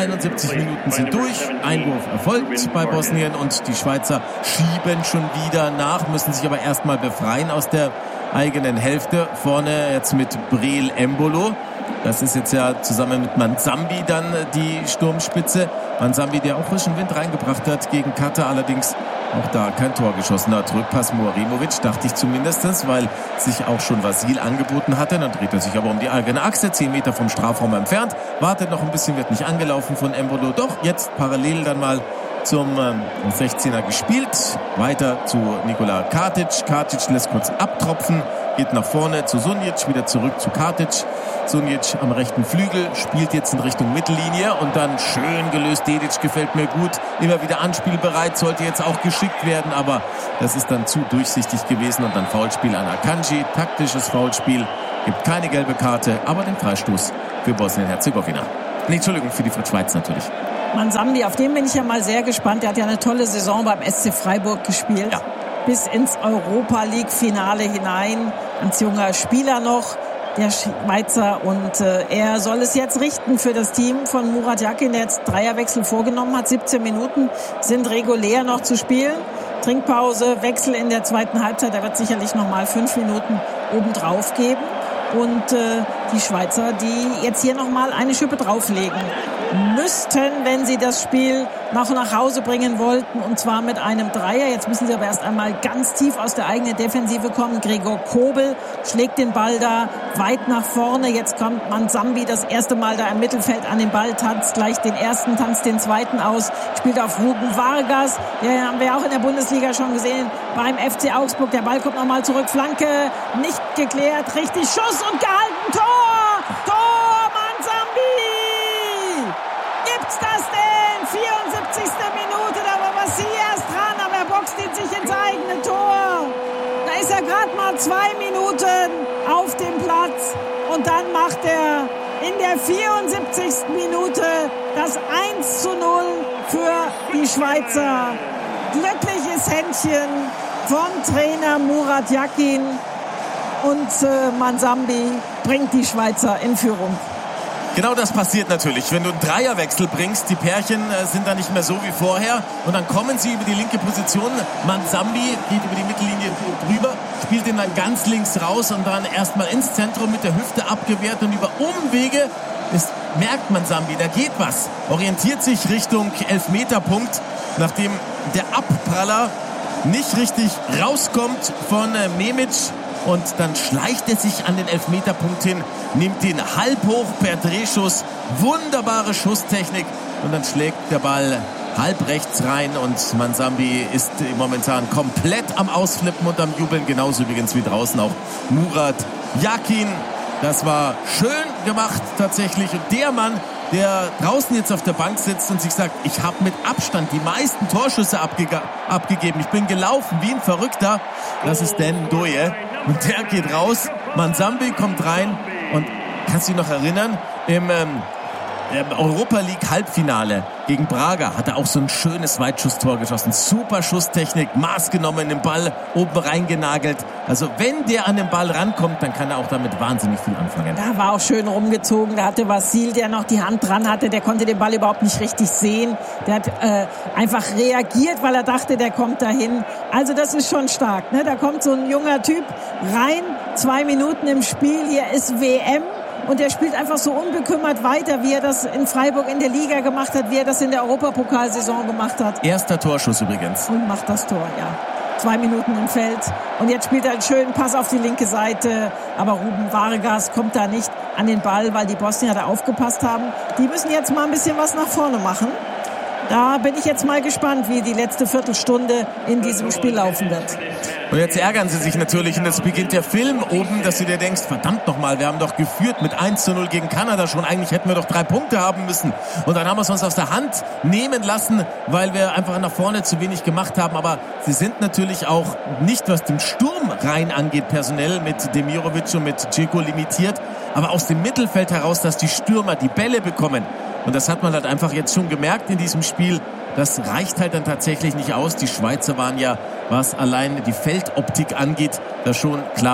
Speaker 1: 71 Minuten sind durch, Einwurf erfolgt bei Bosnien und die Schweizer schieben schon wieder nach, müssen sich aber erstmal befreien aus der eigenen Hälfte. Vorne jetzt mit Breel Embolo. Das ist jetzt ja zusammen mit Manzambi dann die Sturmspitze. Manzambi, der auch frischen Wind reingebracht hat gegen Katar, allerdings auch da kein Tor geschossen hat. Rückpass Muarimovic, dachte ich zumindest, weil sich auch schon Vasil angeboten hatte. Dann dreht er sich aber um die eigene Achse, 10 Meter vom Strafraum entfernt. Wartet noch ein bisschen, wird nicht angelaufen von Embolo. Doch, jetzt parallel dann mal zum 16er gespielt. Weiter zu Nikola Katic. Katic lässt kurz abtropfen, geht nach vorne zu Sunjic, wieder zurück zu Katic. Sunjic am rechten Flügel, spielt jetzt in Richtung Mittellinie und dann schön gelöst. Dedic gefällt mir gut, immer wieder anspielbereit, sollte jetzt auch geschickt werden, aber das ist dann zu durchsichtig gewesen und dann Foulspiel an Akanji, taktisches Foulspiel, gibt keine gelbe Karte, aber den Freistoß für Bosnien-Herzegowina. Nee, Entschuldigung, für die Schweiz natürlich.
Speaker 2: Manzambi, auf den bin ich ja mal sehr gespannt. Der hat ja eine tolle Saison beim SC Freiburg gespielt. Ja. Bis ins Europa-League-Finale hinein. Ganz junger Spieler noch, der Schweizer. Und er soll es jetzt richten für das Team von Murat Yakin, der jetzt Dreierwechsel vorgenommen hat. 17 Minuten sind regulär noch zu spielen. Trinkpause, Wechsel in der zweiten Halbzeit. Er wird sicherlich noch mal 5 Minuten obendrauf geben. Und die Schweizer, die jetzt hier noch mal eine Schippe drauflegen müssten, wenn sie das Spiel noch nach Hause bringen wollten, und zwar mit einem Dreier. Jetzt müssen sie aber erst einmal ganz tief aus der eigenen Defensive kommen. Gregor Kobel schlägt den Ball da weit nach vorne. Jetzt kommt Manzambi das erste Mal da im Mittelfeld an den Ball, tanzt gleich den ersten, tanzt den zweiten aus, spielt auf Ruben Vargas. Den haben wir auch in der Bundesliga schon gesehen beim FC Augsburg. Der Ball kommt nochmal zurück, Flanke nicht geklärt, richtig Schuss und gehalten, Tor! Tor, Manzambi! Gibt's das denn? 74. Minute, da war Vasillas dran, aber er boxt ihn sich ins eigene Tor. Da ist er gerade mal 2 Minuten auf dem Platz und dann macht er in der 74. Minute das 1:0 für die Schweizer. Glückliches Händchen von Trainer Murat Yakin und Manzambi bringt die Schweizer in Führung.
Speaker 1: Genau das passiert natürlich, wenn du einen Dreierwechsel bringst. Die Pärchen sind da nicht mehr so wie vorher und dann kommen sie über die linke Position. Manzambi geht über die Mittellinie drüber, spielt ihn dann ganz links raus und dann erstmal ins Zentrum mit der Hüfte abgewehrt und über Umwege merkt Manzambi, da geht was. Orientiert sich Richtung Elfmeterpunkt, nachdem der Abpraller nicht richtig rauskommt von Memic. Und dann schleicht er sich an den Elfmeterpunkt hin, nimmt ihn halb hoch per Drehschuss. Wunderbare Schusstechnik. Und dann schlägt der Ball halb rechts rein. Und Manzambi ist momentan komplett am Ausflippen und am Jubeln. Genauso übrigens wie draußen auch Murat Yakin. Das war schön gemacht tatsächlich. Und der Mann, der draußen jetzt auf der Bank sitzt und sich sagt, ich habe mit Abstand die meisten Torschüsse abgegeben. Ich bin gelaufen wie ein Verrückter. Das ist Dan Ndoye. Und der geht raus. Manzambi kommt rein. Und kannst du dich noch erinnern? Im Europa League Halbfinale gegen Braga hat er auch so ein schönes Weitschusstor geschossen. Super Schusstechnik, Maß genommen, den Ball oben reingenagelt. Also wenn der an den Ball rankommt, dann kann er auch damit wahnsinnig viel anfangen.
Speaker 2: Da war auch schön rumgezogen. Da hatte Vasil, der noch die Hand dran hatte, der konnte den Ball überhaupt nicht richtig sehen. Der hat einfach reagiert, weil er dachte, der kommt dahin. Also das ist schon stark, ne? Da kommt so ein junger Typ rein, 2 Minuten im Spiel. Hier ist WM. Und er spielt einfach so unbekümmert weiter, wie er das in Freiburg in der Liga gemacht hat, wie er das in der Europapokalsaison gemacht hat.
Speaker 1: Erster Torschuss übrigens.
Speaker 2: Und macht das Tor, ja. 2 Minuten im Feld. Und jetzt spielt er einen schönen Pass auf die linke Seite. Aber Ruben Vargas kommt da nicht an den Ball, weil die Bosnier da aufgepasst haben. Die müssen jetzt mal ein bisschen was nach vorne machen. Da bin ich jetzt mal gespannt, wie die letzte Viertelstunde in diesem Spiel laufen wird.
Speaker 1: Und jetzt ärgern sie sich natürlich und jetzt beginnt der Film oben, dass du dir denkst, verdammt nochmal, wir haben doch geführt mit 1:0 gegen Kanada schon. Eigentlich hätten wir doch 3 Punkte haben müssen. Und dann haben wir es uns aus der Hand nehmen lassen, weil wir einfach nach vorne zu wenig gemacht haben. Aber sie sind natürlich auch nicht, was den Sturm rein angeht, personell mit Demirovic und mit Dzeko limitiert. Aber aus dem Mittelfeld heraus, dass die Stürmer die Bälle bekommen. Und das hat man halt einfach jetzt schon gemerkt in diesem Spiel. Das reicht halt dann tatsächlich nicht aus. Die Schweizer waren ja, was allein die Feldoptik angeht, da schon klar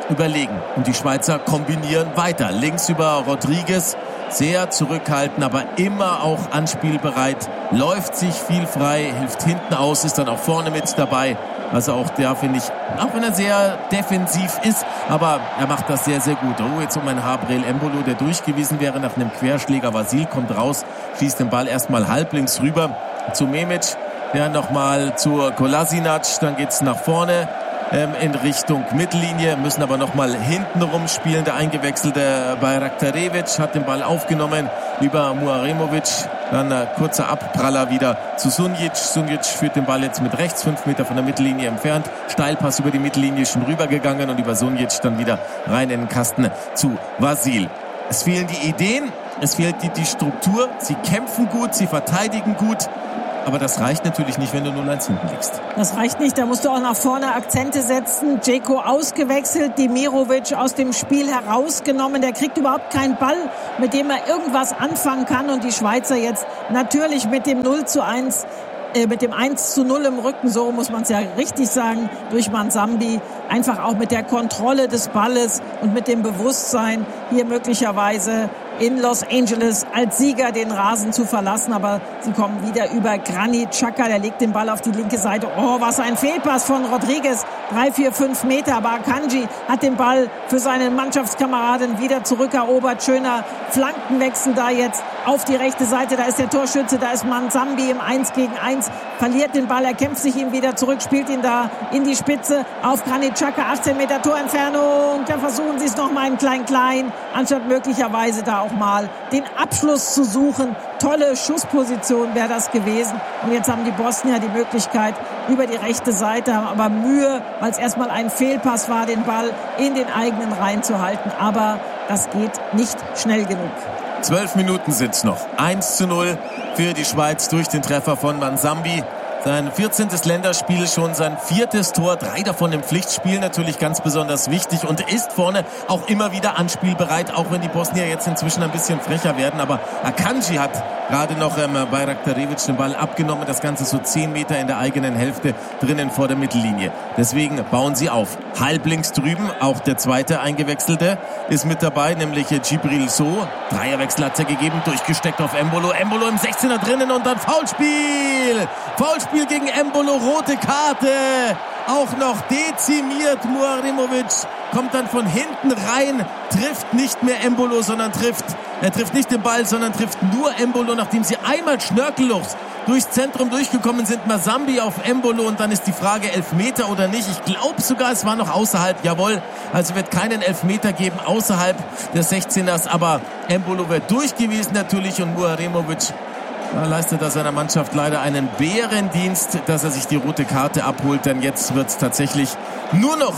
Speaker 1: überlegen. Und die Schweizer kombinieren weiter. Links über Rodriguez, sehr zurückhaltend, aber immer auch anspielbereit. Läuft sich viel frei, hilft hinten aus, ist dann auch vorne mit dabei. Also auch der, finde ich, auch wenn er sehr defensiv ist, aber er macht das sehr, sehr gut. Oh, jetzt um ein Habrel Embolo, der durchgewiesen wäre nach einem Querschläger. Vasil kommt raus, schießt den Ball erstmal halblinks rüber zu Memic. Der nochmal zu Kolasinac, dann geht's nach vorne in Richtung Mittellinie, müssen aber nochmal hinten rumspielen. Der eingewechselte Bayraktarevic hat den Ball aufgenommen über Muaremovic. Dann kurzer Abpraller wieder zu Sunjic. Sunjic führt den Ball jetzt mit rechts, 5 Meter von der Mittellinie entfernt. Steilpass über die Mittellinie schon rübergegangen und über Sunjic dann wieder rein in den Kasten zu Vasil. Es fehlen die Ideen, es fehlt die Struktur. Sie kämpfen gut, sie verteidigen gut. Aber das reicht natürlich nicht, wenn du 0-1 hinten liegst.
Speaker 2: Das reicht nicht, da musst du auch nach vorne Akzente setzen. Dzeko ausgewechselt, Demirovic aus dem Spiel herausgenommen. Der kriegt überhaupt keinen Ball, mit dem er irgendwas anfangen kann. Und die Schweizer jetzt natürlich mit dem 0-1, mit dem 1-0 im Rücken, so muss man es ja richtig sagen, durch Manzambi. Einfach auch mit der Kontrolle des Balles und mit dem Bewusstsein, hier möglicherweise in Los Angeles als Sieger den Rasen zu verlassen. Aber sie kommen wieder über Granit Xhaka, der legt den Ball auf die linke Seite. Oh, was ein Fehlpass von Rodriguez. 3, 4, 5 Meter. Aber Akanji hat den Ball für seinen Mannschaftskameraden wieder zurückerobert. Schöner Flankenwechsel da jetzt auf die rechte Seite. Da ist der Torschütze, da ist Manzambi im 1 gegen 1. Verliert den Ball, er kämpft sich ihm wieder zurück, spielt ihn da in die Spitze auf Granit Xhaka. 18 Meter Torentfernung. Da versuchen sie es nochmal in klein-klein, anstatt möglicherweise da auch mal den Abschluss zu suchen. Tolle Schussposition wäre das gewesen. Und jetzt haben die Bosnier die Möglichkeit über die rechte Seite, haben aber Mühe, weil es erstmal ein Fehlpass war, den Ball in den eigenen Reihen zu halten. Aber das geht nicht schnell genug.
Speaker 1: 12 Minuten sind's noch. 1-0 für die Schweiz durch den Treffer von Manzambi. Sein 14. Länderspiel, schon sein 4. Tor, 3 davon im Pflichtspiel, natürlich ganz besonders wichtig und ist vorne auch immer wieder anspielbereit, auch wenn die Bosnier jetzt inzwischen ein bisschen frecher werden. Aber Akanji hat gerade noch Bayraktarevic den Ball abgenommen, das Ganze so 10 Meter in der eigenen Hälfte drinnen vor der Mittellinie. Deswegen bauen sie auf. Halblinks drüben, auch der zweite Eingewechselte ist mit dabei, nämlich Djibril Sow. Dreierwechsel hat er gegeben, durchgesteckt auf Embolo. Embolo im 16er drinnen und dann Foulspiel. Foulspiel gegen Embolo, rote Karte. Auch noch dezimiert Muaremovic. Kommt dann von hinten rein, trifft nicht mehr Embolo, sondern er trifft nicht den Ball, sondern trifft nur Embolo, nachdem sie einmal schnörkellos durchs Zentrum durchgekommen sind. Manzambi auf Embolo und dann ist die Frage, Elfmeter oder nicht. Ich glaube sogar, es war noch außerhalb. Jawohl, also wird keinen Elfmeter geben außerhalb des 16ers, aber Embolo wird durchgewiesen natürlich und Muaremovic leistet er seiner Mannschaft leider einen Bärendienst, dass er sich die rote Karte abholt, denn jetzt wird es tatsächlich nur noch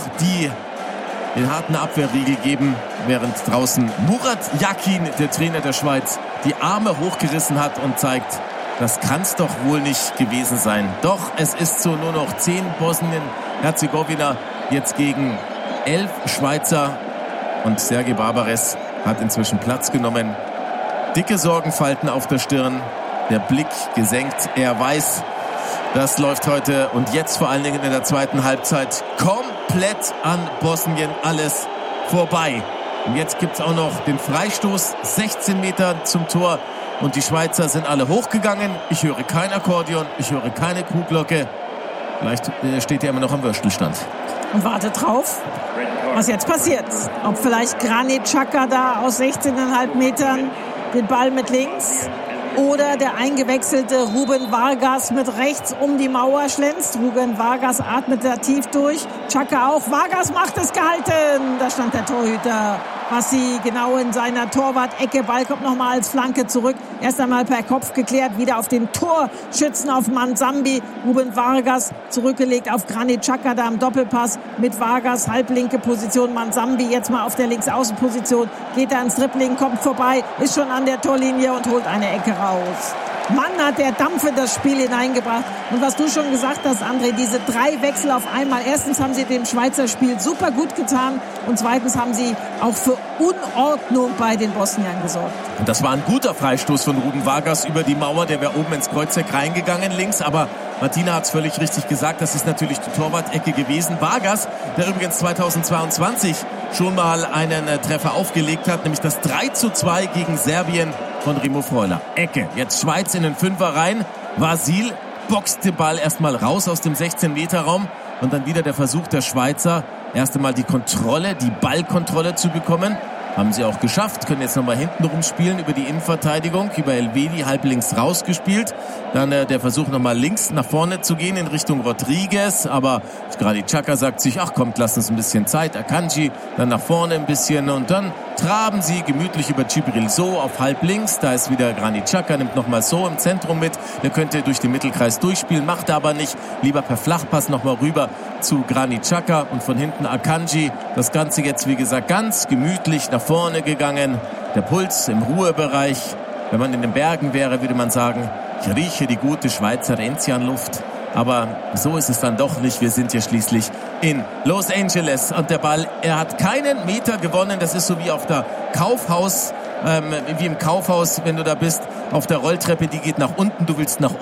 Speaker 1: den harten Abwehrriegel geben, während draußen Murat Yakin, der Trainer der Schweiz, die Arme hochgerissen hat und zeigt, das kann's doch wohl nicht gewesen sein. Doch, es ist so, nur noch 10 Bosnien-Herzegowina jetzt gegen 11 Schweizer und Serge Barbares hat inzwischen Platz genommen. Dicke Sorgenfalten auf der Stirn, der Blick gesenkt, er weiß, das läuft heute und jetzt vor allen Dingen in der zweiten Halbzeit komplett an Bosnien alles vorbei. Und jetzt gibt's auch noch den Freistoß, 16 Meter zum Tor und die Schweizer sind alle hochgegangen. Ich höre kein Akkordeon, ich höre keine Kuhglocke. Vielleicht steht er immer noch am Würstelstand.
Speaker 2: Und wartet drauf, was jetzt passiert. Ob vielleicht Granit Xhaka da aus 16,5 Metern den Ball mit links oder der eingewechselte Ruben Vargas mit rechts um die Mauer schlänzt. Ruben Vargas atmet da tief durch. Xhaka auch. Vargas macht es, gehalten. Da stand der Torhüter Bassi genau in seiner Torwart-Ecke. Ball kommt nochmal als Flanke zurück. Erst einmal per Kopf geklärt. Wieder auf den Torschützen auf Manzambi. Ruben Vargas zurückgelegt auf Granit Xhaka da im Doppelpass mit Vargas. Halblinke Position. Manzambi jetzt mal auf der Linksaußenposition. Geht da ins Dribbling, kommt vorbei, ist schon an der Torlinie und holt eine Ecke raus. Mann, hat der Dampf in das Spiel hineingebracht. Und was du schon gesagt hast, André, diese 3 Wechsel auf einmal. Erstens haben sie dem Schweizer Spiel super gut getan und zweitens haben sie auch für Unordnung bei den Bosniern gesorgt.
Speaker 1: Und das war ein guter Freistoß von Ruben Vargas über die Mauer. Der wäre oben ins Kreuzeck reingegangen links, aber Martina hat es völlig richtig gesagt, das ist natürlich die Torwart-Ecke gewesen. Vargas, der übrigens 2022 schon mal einen Treffer aufgelegt hat, nämlich das 3:2 gegen Serbien von Remo Freuler. Ecke, jetzt Schweiz in den Fünfer rein. Vasil boxt den Ball erstmal raus aus dem 16-Meter-Raum und dann wieder der Versuch der Schweizer, erst einmal die Ballkontrolle zu bekommen. Haben sie auch geschafft, können jetzt nochmal hinten rumspielen über die Innenverteidigung, über Elvedi halblinks rausgespielt. Dann der Versuch nochmal links nach vorne zu gehen in Richtung Rodriguez, aber Granit Xhaka sagt sich, ach kommt, lass uns ein bisschen Zeit. Akanji dann nach vorne ein bisschen und dann traben sie gemütlich über Djibril So auf halblinks. Da ist wieder Granit Xhaka, nimmt nochmal So im Zentrum mit. Der könnte durch den Mittelkreis durchspielen, macht er aber nicht. Lieber per Flachpass nochmal rüber zu Granit Xhaka und von hinten Akanji. Das Ganze jetzt, wie gesagt, ganz gemütlich nach vorne gegangen. Der Puls im Ruhebereich. Wenn man in den Bergen wäre, würde man sagen, ich rieche die gute Schweizer Enzianluft. Aber so ist es dann doch nicht. Wir sind hier schließlich in Los Angeles. Und der Ball, er hat keinen Meter gewonnen. Das ist so wie auf der wie im Kaufhaus, wenn du da bist, auf der Rolltreppe, die geht nach unten, du willst nach oben.